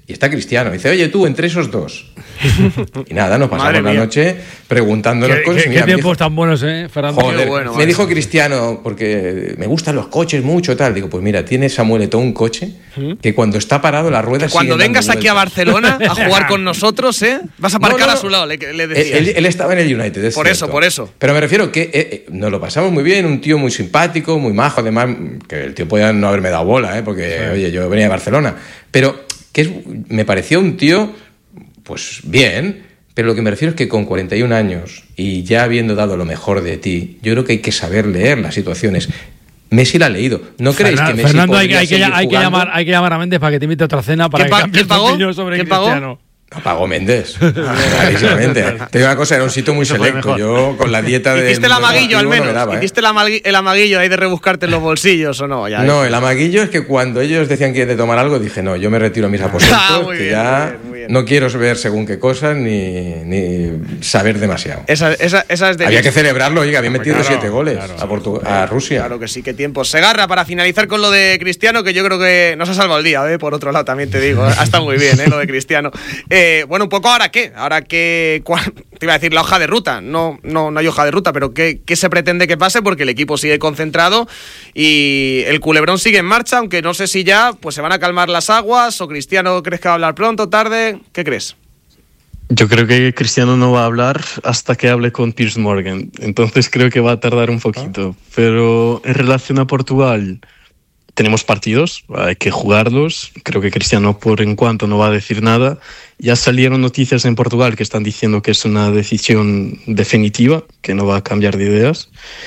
y está Cristiano. Dice, oye, tú, entre esos dos. Y nada, nos pasamos la noche preguntándonos cosas. ¿Qué tiempos tan buenos, Fernando? Joder, bueno, me dijo Cristiano, porque me gustan los coches mucho, tal. Digo, pues mira, tiene Samuel Eto'o un coche que cuando está parado las ruedas cuando vengas aquí a Barcelona a jugar con nosotros, vas a aparcar a su lado, le decía. Él estaba en el United, es por cierto. eso. Pero me refiero que nos lo pasamos muy bien, un tío muy simpático, muy majo, además, que el tío podía no haberme dado bola, porque, oye, yo venía de Barcelona. Pero me pareció un tío, pues bien, pero lo que me refiero es que con 41 años y ya habiendo dado lo mejor de ti, yo creo que hay que saber leer las situaciones. Messi la ha leído. ¿No creéis que Messi Fernando, podría hay que llamar a Méndez para que te invite a otra cena para que cambie tu opinión sobre Cristiano. No pagó Méndez, clarísimamente. Te digo una cosa, era un sitio muy selecto. Yo con la dieta de... ¿Hiciste el amaguillo al menos? ¿Hiciste el amaguillo ahí de rebuscarte en los bolsillos o no? No, el amaguillo es que cuando ellos decían que de tomar algo, dije, no, yo me retiro a mis aposentos, que bien, ya muy bien. No quiero ver según qué cosas ni saber demasiado. Esa es de... Había que celebrarlo, oiga, había metido 7 goles a Rusia. Claro que sí, qué tiempo. Segarra, para finalizar con lo de Cristiano, que yo creo que nos ha salvado el día, por otro lado también te digo, ha estado muy bien, lo de Cristiano. Bueno, un poco ahora qué, te iba a decir la hoja de ruta, no hay hoja de ruta, pero ¿qué se pretende que pase? Porque el equipo sigue concentrado y el culebrón sigue en marcha, aunque no sé si ya pues se van a calmar las aguas o Cristiano crees que va a hablar pronto, tarde, ¿qué crees? Yo creo que Cristiano no va a hablar hasta que hable con Piers Morgan, entonces creo que va a tardar un poquito, pero en relación a Portugal... Tenemos partidos, hay que jugarlos. Creo que Cristiano por en cuanto no va a decir nada. Ya salieron noticias en Portugal que están diciendo que es una decisión definitiva, que no va a cambiar de ideas.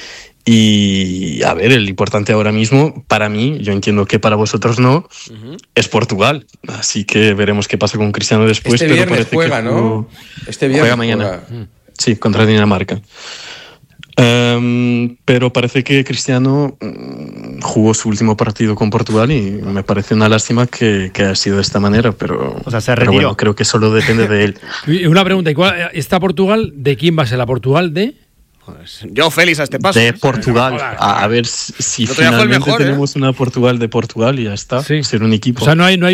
Y a ver, el importante ahora mismo, para mí, yo entiendo que para vosotros no, es Portugal. Así que veremos qué pasa con Cristiano después. Este viernes juega, ¿no? Este viernes juega mañana. Sí, contra Dinamarca. Pero parece que Cristiano jugó su último partido con Portugal y me parece una lástima que haya sido de esta manera, pero, o sea, se retiró. Pero bueno, creo que solo depende de él. Y una pregunta, ¿está Portugal? ¿De quién va a ser la Portugal? ¿De? Yo feliz a este paso. De Portugal. A ver si finalmente mejor, tenemos una Portugal de Portugal y ya está. Sí. Ser un equipo. O sea, no hay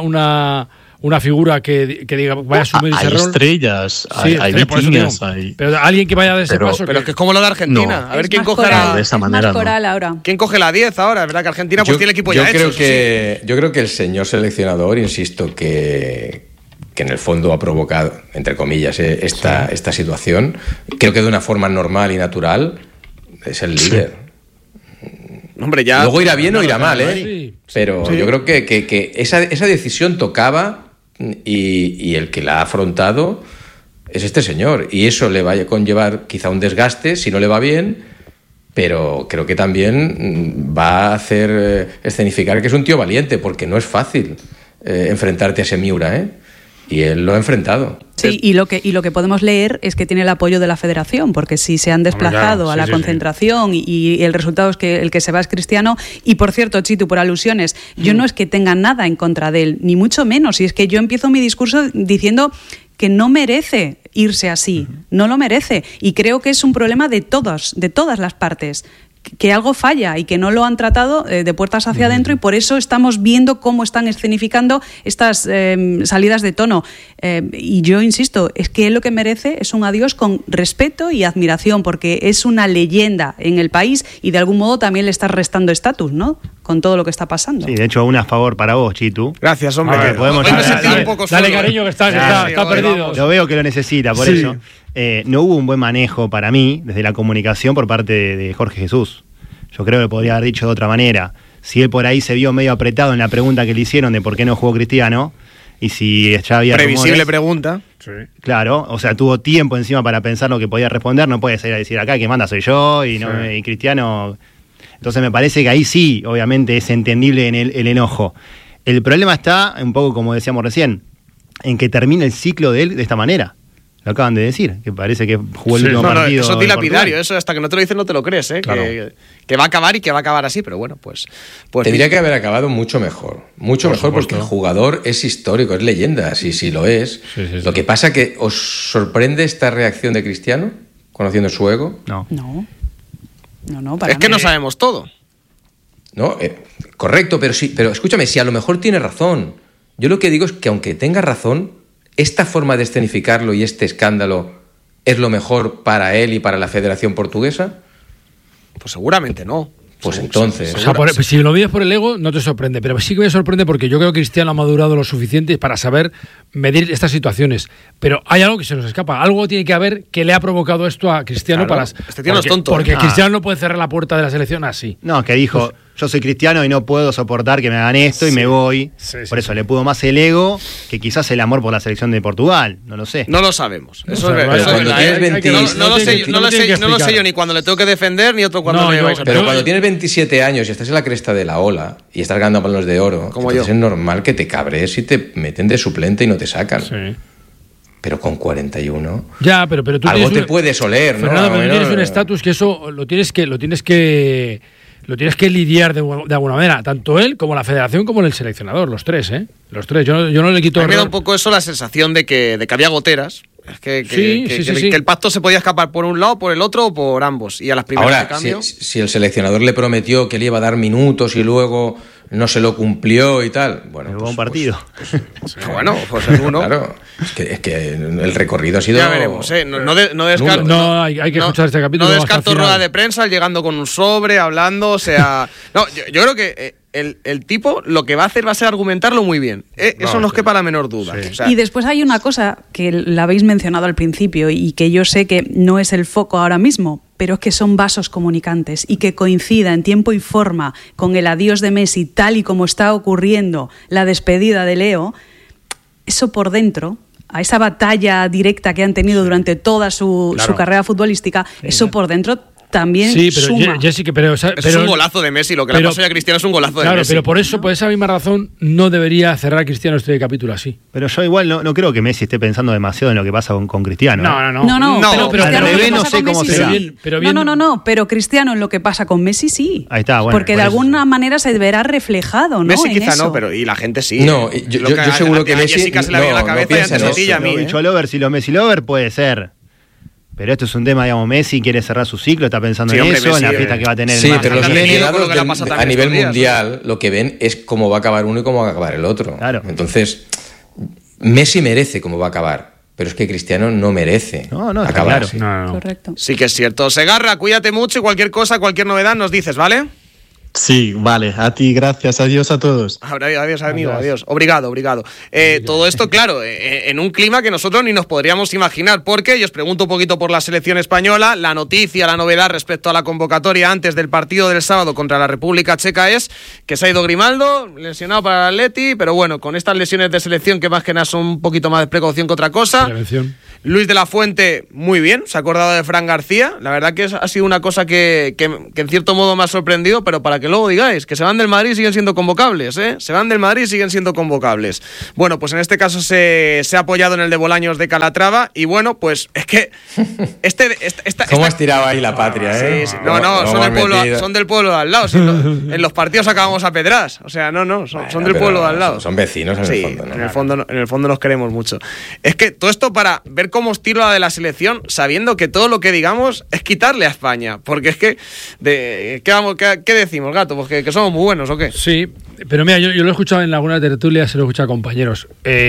una figura que diga vaya a asumir ese rol. Hay estrellas, hay vikiñas, pero alguien que vaya de ese paso. Pero es que es como lo de Argentina. A ver quién coge de esa manera. Ahora. ¿Quién coge la 10 ahora? Es verdad que Argentina pues tiene el equipo ya hecho. Yo creo que el señor seleccionador, insisto, que en el fondo ha provocado, entre comillas, esta situación, creo que de una forma normal y natural, es el líder. Hombre, ya... Luego irá bien o irá mal, pero yo creo que esa decisión tocaba y el que la ha afrontado es este señor. Y eso le va a conllevar quizá un desgaste si no le va bien, pero creo que también va a hacer escenificar que es un tío valiente, porque no es fácil enfrentarte a ese Miura, y él lo ha enfrentado. Sí, y lo que podemos leer es que tiene el apoyo de la federación, porque si se han desplazado a la concentración y el resultado es que el que se va es Cristiano. Y por cierto, Chitu, por alusiones, yo no es que tenga nada en contra de él, ni mucho menos. Y es que yo empiezo mi discurso diciendo que no merece irse así, no lo merece. Y creo que es un problema de todas las partes, que algo falla y que no lo han tratado de puertas hacia adentro, y por eso estamos viendo cómo están escenificando estas salidas de tono. Y yo insisto, es que él lo que merece es un adiós con respeto y admiración, porque es una leyenda en el país y de algún modo también le estás restando estatus, ¿no?, con todo lo que está pasando. Sí, de hecho, un a favor para vos, Chitu. Gracias, hombre. Dale cariño, que está perdido. Yo veo que lo necesita, por eso. No hubo un buen manejo para mí desde la comunicación por parte de Jorge Jesús. Yo creo que podría haber dicho de otra manera. Si él por ahí se vio medio apretado en la pregunta que le hicieron de por qué no jugó Cristiano, y si ya había previsible pregunta. Sí. Claro, o sea, tuvo tiempo encima para pensar lo que podía responder. No puede salir a decir acá que manda soy yo y Cristiano. Entonces me parece que ahí sí, obviamente, es entendible en el enojo. El problema está, un poco como decíamos recién, en que termina el ciclo de él de esta manera. Lo acaban de decir, que parece que jugó el último partido. Eso es dilapidario, eso hasta que no te lo dicen no te lo crees, claro. que va a acabar y que va a acabar así, pero bueno, pues tendría que haber acabado mucho mejor, porque el jugador es histórico, es leyenda, sí lo es. Sí. Lo que pasa que ¿os sorprende esta reacción de Cristiano, conociendo su ego? No, es que no sabemos todo. No, correcto, pero escúchame, si a lo mejor tiene razón. Yo lo que digo es que aunque tenga razón, esta forma de escenificarlo y este escándalo es lo mejor para él y para la Federación Portuguesa. Pues seguramente no. Pues entonces... O sea, si lo mides por el ego, no te sorprende. Pero sí que me sorprende porque yo creo que Cristiano ha madurado lo suficiente para saber medir estas situaciones. Pero hay algo que se nos escapa. Algo tiene que haber que le ha provocado esto a Cristiano. Claro, este tío no es tonto. Porque Cristiano no puede cerrar la puerta de la selección así. No, que dijo, pues, yo soy cristiano y no puedo soportar que me hagan esto y me voy. Por eso le pudo más el ego que quizás el amor por la selección de Portugal. No lo sé. No lo sabemos. Eso es verdad. No lo sé yo ni cuando le tengo que defender ni otro cuando me vais a... Pero cuando tienes 27 años y estás en la cresta de la ola y estás ganando balones de oro, entonces es normal que te cabres y te meten de suplente y no te sacan. Sí. Pero con 41... Ya, pero tú algo te puedes oler, ¿no? Fernando, pero tienes un estatus que eso lo tienes que lidiar de alguna manera, tanto él como la federación como el seleccionador, los tres, ¿eh? Los tres. Yo no le quito... Me da un poco eso la sensación de que había goteras. Es que el pacto se podía escapar por un lado, por el otro o por ambos. Y a las primeras ahora, de cambio... si el seleccionador le prometió que le iba a dar minutos y luego no se lo cumplió y tal... Bueno, pues, un partido. Bueno, pues es uno. Claro, es que el recorrido ha sido... Ya veremos, ¿eh? No descarto... No, hay que escuchar este capítulo. No descarto rueda de prensa, llegando con un sobre, hablando, o sea... No, yo creo que... El tipo lo que va a hacer va a ser argumentarlo muy bien. Eso no os quepa la menor duda. Sí. O sea, y después hay una cosa que la habéis mencionado al principio y que yo sé que no es el foco ahora mismo, pero es que son vasos comunicantes y que coincida en tiempo y forma con el adiós de Messi tal y como está ocurriendo la despedida de Leo. Eso por dentro, a esa batalla directa que han tenido durante toda su carrera futbolística, eso por dentro también suma. Jessica, pero es un golazo de Messi, lo que le pasó a Cristiano es un golazo de Messi. Claro, pero por eso, por esa misma razón, no debería cerrar Cristiano este capítulo así. Pero yo igual no creo que Messi esté pensando demasiado en lo que pasa con Cristiano. No, pero al revés no sé cómo será. Pero Cristiano en lo que pasa con Messi sí. Ahí está, bueno. Porque de alguna manera se verá reflejado, ¿no? Messi en quizá eso. no, pero y la gente sí. No, yo seguro que Messi... Jessica se la viene a la cabeza y antes de ti y a mí. Bicho lover, si los Messi lover puede ser. Pero esto es un tema, digamos, Messi quiere cerrar su ciclo, está pensando en eso, en la fiesta que va a tener. Sí, pero los aficionados a nivel mundial lo que ven es cómo va a acabar uno y cómo va a acabar el otro. Claro. Entonces, Messi merece cómo va a acabar, pero es que Cristiano no merece acabar. Claro. No. Correcto. Sí que es cierto. Segarra, cuídate mucho y cualquier cosa, cualquier novedad nos dices, ¿vale? Sí, vale, a ti, gracias, adiós a todos. Adiós, amigo, adiós. Obrigado. Todo esto, claro, en un clima que nosotros ni nos podríamos imaginar, porque, y os pregunto un poquito por la selección española, la noticia, la novedad respecto a la convocatoria antes del partido del sábado contra la República Checa es que se ha ido Grimaldo, lesionado para el Atleti, pero bueno, con estas lesiones de selección que más que nada son un poquito más de precaución que otra cosa. Prevención. Luis de la Fuente, muy bien, se ha acordado de Fran García. La verdad que ha sido una cosa que en cierto modo me ha sorprendido, pero para que luego digáis que se van del Madrid y siguen siendo convocables, ¿eh? Se van del Madrid y siguen siendo convocables. Bueno, pues en este caso se ha apoyado en el de Bolaños de Calatrava y bueno, pues es que ¿Cómo has tirado ahí la patria, eh? Sí. No, son del pueblo de al lado. En los partidos acabamos a pedras. O sea, son del pueblo de al lado. Son vecinos en el fondo, ¿no? En el fondo nos queremos mucho. Es que todo esto para ver cómo os tiro la de la selección, sabiendo que todo lo que digamos es quitarle a España. Porque es que, ¿qué decimos, gato? Pues que somos muy buenos, ¿o qué? Sí, pero mira, yo lo he escuchado en algunas tertulias, se lo he escuchado a compañeros.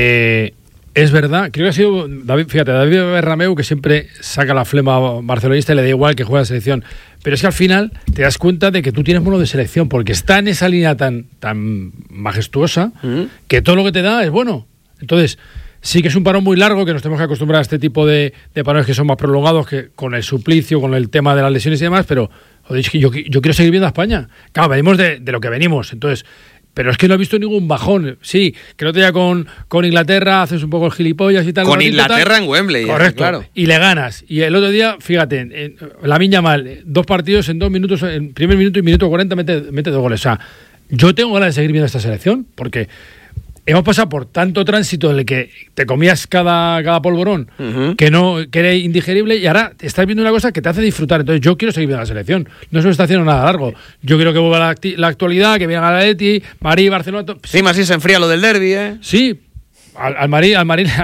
Es verdad, creo que ha sido David Berrameu, que siempre saca la flema barcelonista y le da igual que juegue la selección. Pero es que al final te das cuenta de que tú tienes mono de selección, porque está en esa línea tan majestuosa que todo lo que te da es bueno. Entonces, sí que es un parón muy largo, que nos tenemos que acostumbrar a este tipo de parones que son más prolongados, que con el suplicio, con el tema de las lesiones y demás, pero joder, es que yo quiero seguir viendo a España. Claro, venimos de lo que venimos, entonces... Pero es que no he visto ningún bajón. Sí, que el otro día con Inglaterra haces un poco el gilipollas y tal. Con Inglaterra en Wembley. Correcto, claro. Y le ganas. Y el otro día, fíjate, Lamine Yamal, 2 partidos en 2 minutos, en primer minuto y minuto 40 mete 2 goles. O sea, yo tengo ganas de seguir viendo esta selección, porque hemos pasado por tanto tránsito en el que te comías cada polvorón que era indigerible, y ahora estás viendo una cosa que te hace disfrutar. Entonces yo quiero seguir viendo la selección. No se me está haciendo nada largo. Yo quiero que vuelva la actualidad, que venga la Atleti, Madrid, Barcelona. Sí, más si se enfría lo del derbi, ¿eh? Sí. Al Madrid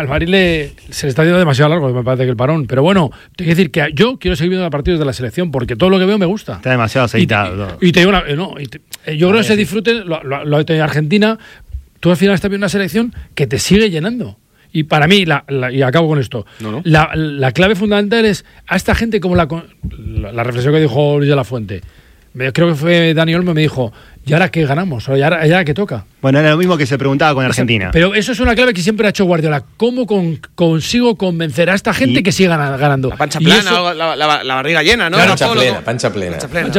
se le está dando demasiado largo, me parece, que el parón. Pero bueno, te quiero decir que yo quiero seguir viendo los partidos de la selección, porque todo lo que veo me gusta. Está demasiado aceitado. Y te digo yo creo que ese disfrute lo ha tenido Argentina. tú al final estás viendo una selección que te sigue llenando. Y para mí, y acabo con esto, la clave fundamental es a esta gente, como la reflexión que dijo Luis de la Fuente. Creo que fue Dani Olmo, me dijo, ¿y ahora qué ganamos? ¿Y ahora qué toca? Bueno, era lo mismo que se preguntaba con Argentina. Pero eso es una clave que siempre ha hecho Guardiola. ¿Cómo consigo convencer a esta gente que siga ganando? La pancha plana, eso, la barriga llena, ¿no? Claro, pancha plena.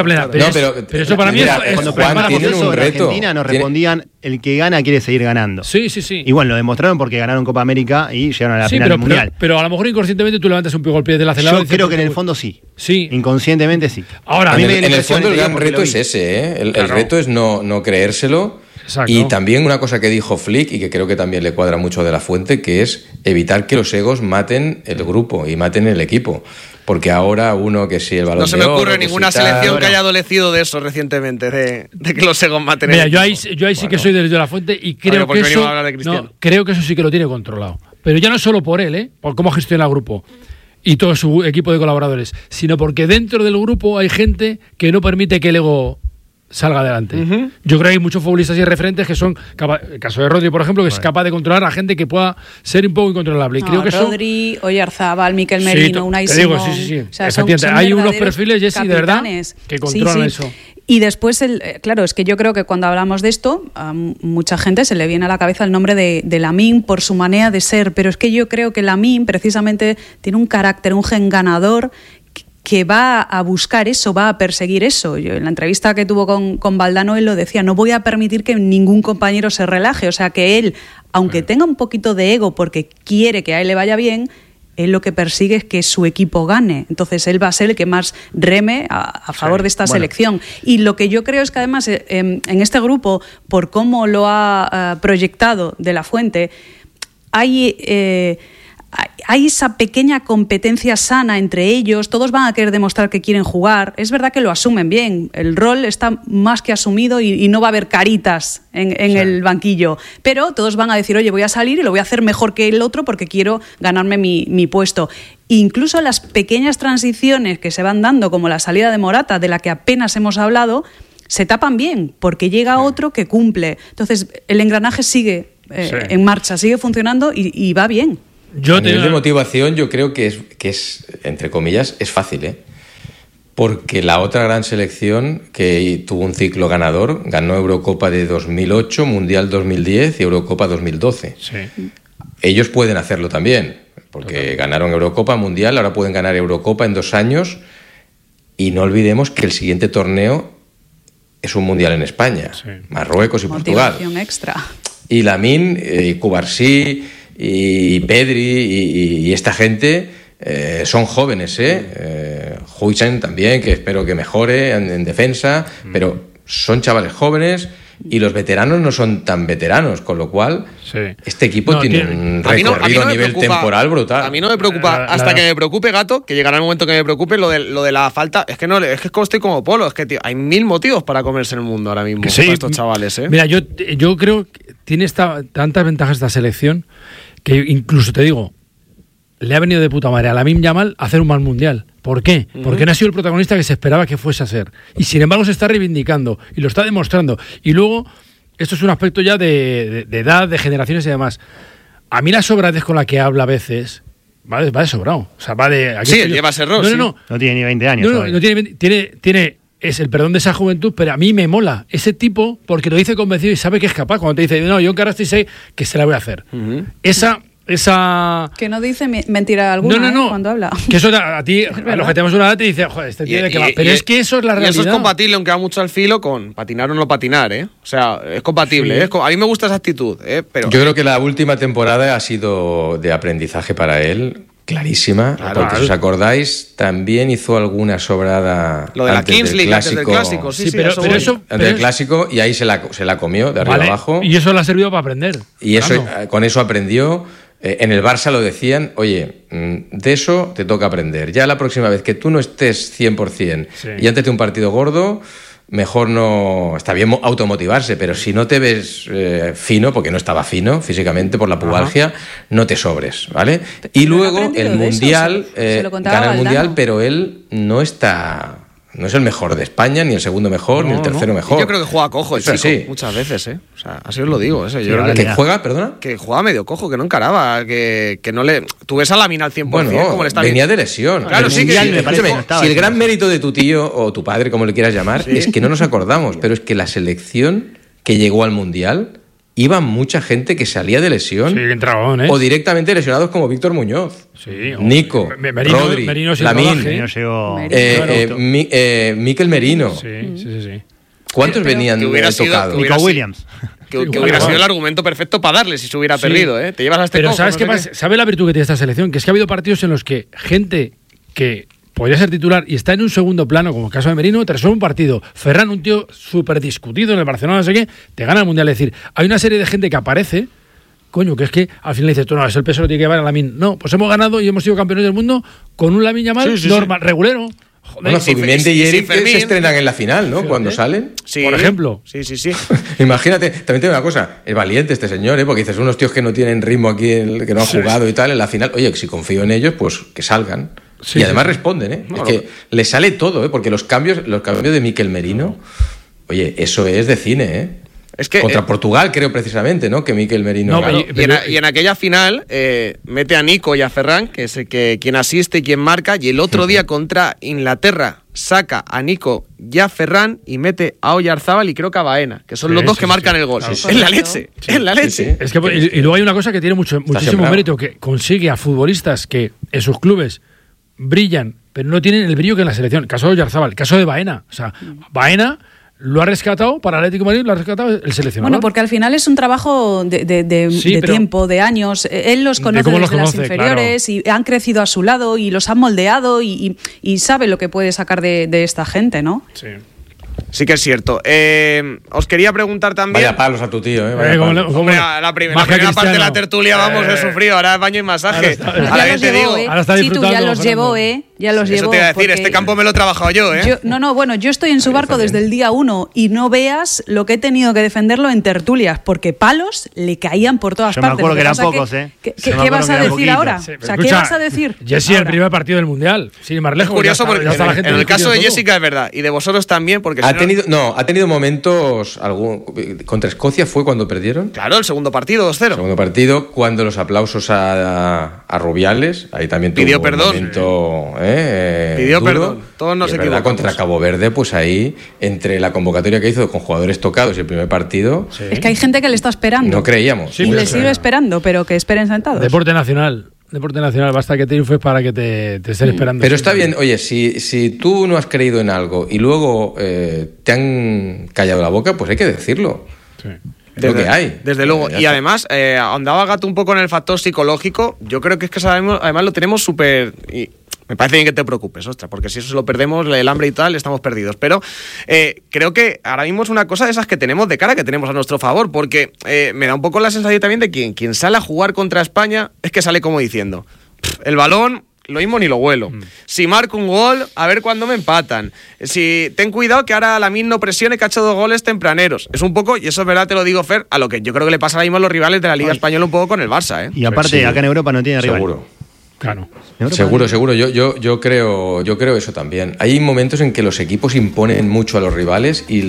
Pero eso para mí es cuando tienen un reto. Argentina nos respondían, el que gana quiere seguir ganando. Sí. Y bueno, lo demostraron porque ganaron Copa América y llegaron a la final del Mundial. Pero a lo mejor inconscientemente tú levantas un poco el pie del acelerador. Yo creo que en el fondo sí. Sí. Inconscientemente sí. Ahora, en el fondo el gran reto es ese, ¿eh? El reto es no creérselo. Exacto. Y también una cosa que dijo Flick y que creo que también le cuadra mucho de la Fuente, que es evitar que los egos maten el grupo y maten el equipo. Porque ahora uno que sí el balón. No se me ocurre ninguna selección que haya adolecido de eso recientemente, de que los egos maten el equipo. Yo ahí sí que soy de la Fuente y creo que eso. Creo que eso sí que lo tiene controlado. Pero ya no solo por él, por cómo gestiona el grupo y todo su equipo de colaboradores, sino porque dentro del grupo hay gente que no permite que el ego salga adelante. Yo creo que hay muchos futbolistas y referentes que son el caso de Rodri, por ejemplo, que es capaz de controlar a gente que pueda ser un poco incontrolable. Y creo que Rodri, Oyarzábal, Mikel Merino, Unai Simón. Sí. O sea, son hay unos perfiles, Jessy, de verdad, que controlan eso. Y después, claro, es que yo creo que cuando hablamos de esto, a mucha gente se le viene a la cabeza el nombre de Lamine por su manera de ser, pero es que yo creo que Lamine precisamente tiene un carácter, un gen ganador que va a buscar eso, va a perseguir eso. Yo, en la entrevista que tuvo con Valdano, él lo decía, no voy a permitir que ningún compañero se relaje, o sea que él, aunque tenga un poquito de ego porque quiere que a él le vaya bien, él lo que persigue es que su equipo gane. Entonces él va a ser el que más reme a favor de esta selección. Y lo que yo creo es que además en este grupo, por cómo lo ha proyectado De la Fuente, hay esa pequeña competencia sana entre ellos, todos van a querer demostrar que quieren jugar, es verdad que lo asumen bien, el rol está más que asumido y no va a haber caritas en el banquillo, pero todos van a decir, oye, voy a salir y lo voy a hacer mejor que el otro porque quiero ganarme mi puesto. Incluso las pequeñas transiciones que se van dando, como la salida de Morata, de la que apenas hemos hablado, se tapan bien, porque llega otro que cumple. Entonces, el engranaje sigue en marcha, sigue funcionando y va bien. A nivel de motivación, yo creo que es, entre comillas, es fácil, ¿eh? Porque la otra gran selección que tuvo un ciclo ganador, ganó Eurocopa de 2008, Mundial 2010 y Eurocopa 2012. Sí. Ellos pueden hacerlo también, porque ganaron Eurocopa, Mundial, ahora pueden ganar Eurocopa en 2 años. Y no olvidemos que el siguiente torneo es un Mundial en España, Marruecos y Portugal. Motivación extra. Y Lamine, y Cubarsí, y Pedri y esta gente son jóvenes, Huijsen también, que espero que mejore en defensa, pero son chavales jóvenes y los veteranos no son tan veteranos, con lo cual este equipo tiene un recorrido a nivel temporal brutal. A mí no me preocupa, hasta que me preocupe, Gato, que llegará el momento que me preocupe lo de la falta. Es que como estoy como Polo, es que tío, hay 1000 motivos para comerse el mundo ahora mismo para estos chavales. Mira, yo creo que tiene tantas ventajas esta selección que incluso te digo, le ha venido de puta madre a Lamine Yamal a hacer un mal mundial. ¿Por qué? Porque no ha sido el protagonista que se esperaba que fuese a ser. Y sin embargo se está reivindicando y lo está demostrando. Y luego, esto es un aspecto ya de edad, de generaciones y demás. A mí la sobradez con la que habla a veces va de sobrado. O sea, va de... lleva ese rol. No tiene ni 20 años. No tiene es el perdón de esa juventud, pero a mí me mola ese tipo porque lo dice convencido y sabe que es capaz. Cuando te dice, no, yo encaraste y sé que se la voy a hacer. Esa... Que no dice mentira alguna cuando habla. Que eso a ti, a los que tenemos una edad, te dice, joder, este tío de qué va. Pero es que eso es la realidad. Y eso es compatible, aunque va mucho al filo, con patinar o no patinar, ¿eh? O sea, es compatible. A mí me gusta esa actitud, pero... Yo creo que la última temporada ha sido de aprendizaje para él, clarísima, porque si os acordáis, también hizo alguna sobrada lo de la Kings League antes del clásico. Antes del clásico, y ahí se la comió de arriba abajo. Y eso le ha servido para aprender. Y eso, con eso aprendió. En el Barça lo decían, oye, de eso te toca aprender. Ya la próxima vez que tú no estés 100% y antes de un partido gordo, mejor no... Está bien automotivarse, pero si no te ves fino, porque no estaba fino físicamente por la pubalgia, no te sobres, ¿vale? Y luego el Mundial, gana el Mundial, pero él no está No es el mejor de España, ni el segundo mejor, ni el tercero mejor. Yo creo que juega cojo el chico, sí. Muchas veces, ¿eh? O sea, así os lo digo. Yo creo ¿Que juega, perdona? Que juega medio cojo, que no encaraba, que no le... Tú ves a Lamine al 100%, bueno, como le está venía de lesión. Claro, sí, que me parece que no estaba, si el gran mérito de tu tío o tu padre, como le quieras llamar, es que no nos acordamos, pero es que la selección que llegó al Mundial iba mucha gente que salía de lesión o directamente lesionados como Víctor Muñoz, Nico, Rodri, Lamine, Mikel Merino. Sí. ¿Cuántos venían tocados? Nico Williams. Que hubiera sido el argumento perfecto para darle si se hubiera perdido, ¿eh? Te llevas a este Pero cojo, ¿sabes qué pasa? ¿Sabes la virtud que tiene esta selección? Que es que ha habido partidos en los que gente que podría ser titular y está en un segundo plano, como el caso de Merino, te resuelve un partido. Ferran, un tío súper discutido en el Barcelona, no sé qué, te gana el Mundial. Es decir, hay una serie de gente que aparece, coño, que es que al final dices, tú no, es el peso lo tiene que llevar a Lamine. No, pues hemos ganado y hemos sido campeones del mundo con un Lamine Yamal normal, regulero. Joder, bueno, Zubimendi y Eric se estrenan en la final, ¿no? Cuando salen. Sí, por ejemplo. Sí. Imagínate, también tengo una cosa, es valiente este señor, ¿eh? Porque dices, unos tíos que no tienen ritmo aquí, que no han jugado y tal, en la final, oye, si confío en ellos, pues que salgan. Y además responden, ¿eh? Es que le sale todo, ¿eh? Porque los cambios de Mikel Merino, oye, eso es de cine, ¿eh? Es que, contra Portugal, creo precisamente, ¿no? Que Mikel Merino. No, claro. Y en aquella final mete a Nico y a Ferran, que es quien asiste y quien marca, y el otro día contra Inglaterra saca a Nico y a Ferran y mete a Oyarzábal y creo que a Baena, que son los dos que marcan el gol. Es la leche, es la leche. Es que, y luego hay una cosa que tiene muchísimo mérito, que consigue a futbolistas que en sus clubes brillan, pero no tienen el brillo que en la selección. El caso de Oyarzábal, el caso de Baena. O sea, Baena lo ha rescatado para el Atlético de Madrid, lo ha rescatado el seleccionador. Bueno, porque al final es un trabajo de tiempo, de años. Él los conoce desde las inferiores, claro, y han crecido a su lado y los han moldeado y sabe lo que puede sacar de esta gente, ¿no? Sí que es cierto. Os quería preguntar también... Vaya palos a tu tío, ¿eh? Hombre, la primera parte de la tertulia, vamos, he sufrido. Ahora es baño y masaje. Ahora ya los llevó, ¿eh? Ahora está disfrutando. Sí, tú ya los llevó, ¿eh? Ya los llevó. Eso te iba a decir, este campo me lo he trabajado yo, ¿eh? Yo estoy en su barco desde el día 1 y no veas lo que he tenido que defenderlo en tertulias, porque palos le caían por todas partes. Me acuerdo que eran pocos, ¿eh? ¿Qué vas a decir ahora? Sí, o sea, ¿qué vas a decir? Jessy, el primer partido del Mundial. Sin más lejos. Es curioso porque en el caso de Jessica es verdad, y de vosotros también, porque... Ha tenido momentos, contra Escocia fue cuando perdieron. Claro, el segundo partido, 2-0. Segundo partido, cuando los aplausos a Rubiales, ahí también pidió tuvo perdón. Un momento, pidió duro. perdón, todos nos equivocamos. Contra Cabo Verde, pues ahí, entre la convocatoria que hizo con jugadores tocados y el primer partido... Sí. Es que hay gente que le está esperando. No creíamos. Y le sigue esperando, pero que esperen sentados. Deporte nacional, basta que triunfes para que te estén esperando. Pero está bien, oye, si tú no has creído en algo y luego te han callado la boca, pues hay que decirlo. Sí. Es lo que hay. Desde luego. Y además, andaba Gato un poco en el factor psicológico. Yo creo que es que sabemos, además lo tenemos súper... Me parece bien que te preocupes, ostras, porque si eso se lo perdemos, el hambre y tal, estamos perdidos. Pero creo que ahora mismo es una cosa de esas que tenemos de cara, que tenemos a nuestro favor, porque me da un poco la sensación también de que quien sale a jugar contra España es que sale como diciendo, el balón... Lo mismo ni lo vuelo. Si marco un gol, a ver cuándo me empatan. Si ten cuidado que ahora Lamine no presione, que ha hecho 2 goles tempraneros. Es un poco, y eso es verdad, te lo digo, Fer, a lo que yo creo que le pasa ahora mismo a los rivales de la Liga Española un poco con el Barça, ¿eh? Y aparte, acá en Europa no tiene rival. Seguro. Claro. Seguro. Yo creo eso también. Hay momentos en que los equipos imponen mucho a los rivales y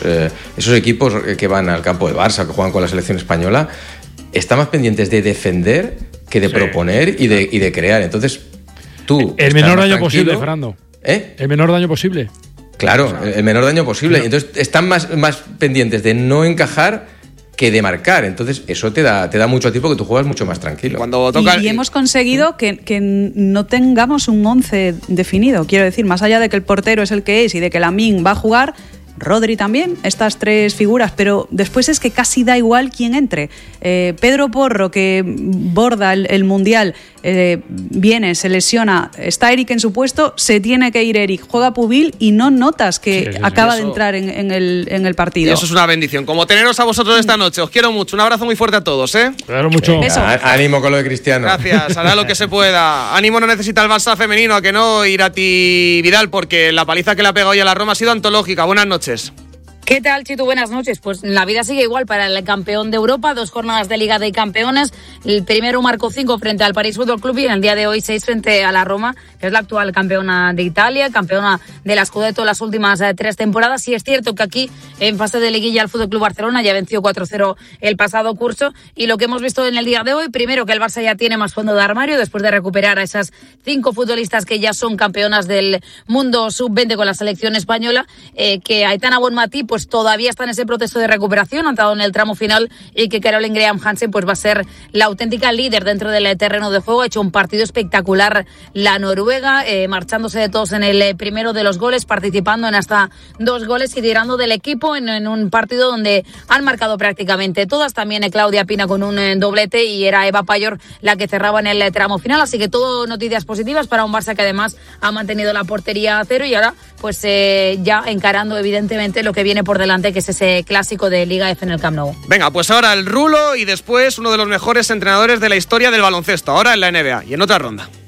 esos equipos que van al campo de Barça, que juegan con la selección española, están más pendientes de defender que de proponer y de crear. Entonces, tú... El menor daño posible, Fernando. El menor daño posible. Claro, el menor daño posible. Claro. Entonces, están más pendientes de no encajar que de marcar. Entonces, eso te da mucho a ti porque tú juegas mucho más tranquilo. Y hemos conseguido que no tengamos un 11 definido. Quiero decir, más allá de que el portero es el que es y de que Lamine va a jugar... Rodri también, estas 3 figuras, pero después es que casi da igual quién entre. Pedro Porro, que borda el Mundial, viene, se lesiona, está Eric en su puesto, se tiene que ir Eric, juega Pubil y no notas que acaba de entrar en el partido. Y eso es una bendición. Como teneros a vosotros esta noche, os quiero mucho, un abrazo muy fuerte a todos, ¿eh? Claro, mucho. Ánimo con lo de Cristiano. Gracias, hará lo que se pueda. Ánimo no necesita el Barça femenino, a que no, Irati Vidal, porque la paliza que le ha pegado hoy a la Roma ha sido antológica. Buenas noches. ¿Qué tal, Chitu? Buenas noches. Pues la vida sigue igual para el campeón de Europa, 2 jornadas de Liga de Campeones. El primero marcó 5 frente al París Fútbol Club y en el día de hoy 6 frente a la Roma, que es la actual campeona de Italia, campeona de la Scudetto las últimas 3 temporadas. Sí es cierto que aquí en fase de liguilla el Fútbol Club Barcelona ya venció 4-0 el pasado curso, y lo que hemos visto en el día de hoy, primero que el Barça ya tiene más fondo de armario después de recuperar a esas 5 futbolistas que ya son campeonas del mundo sub-20 con la selección española, que Aitana Bonmatí pues todavía está en ese proceso de recuperación, ha entrado en el tramo final, y que Caroline Graham Hansen pues va a ser la auténtica líder dentro del terreno de juego. Ha hecho un partido espectacular la Noruega, marchándose de todos en el primero de los goles, participando en hasta 2 goles y tirando del equipo en un partido donde han marcado prácticamente todas. También Claudia Pina con un doblete, y era Eva Payor la que cerraba en el tramo final. Así que todo noticias positivas para un Barça que además ha mantenido la portería a 0, y ahora pues ya encarando evidentemente lo que viene por delante, que es ese clásico de Liga F en el Camp Nou. Venga, pues ahora el Rulo y después uno de los mejores entrenadores de la historia del baloncesto, ahora en la NBA y en otra ronda.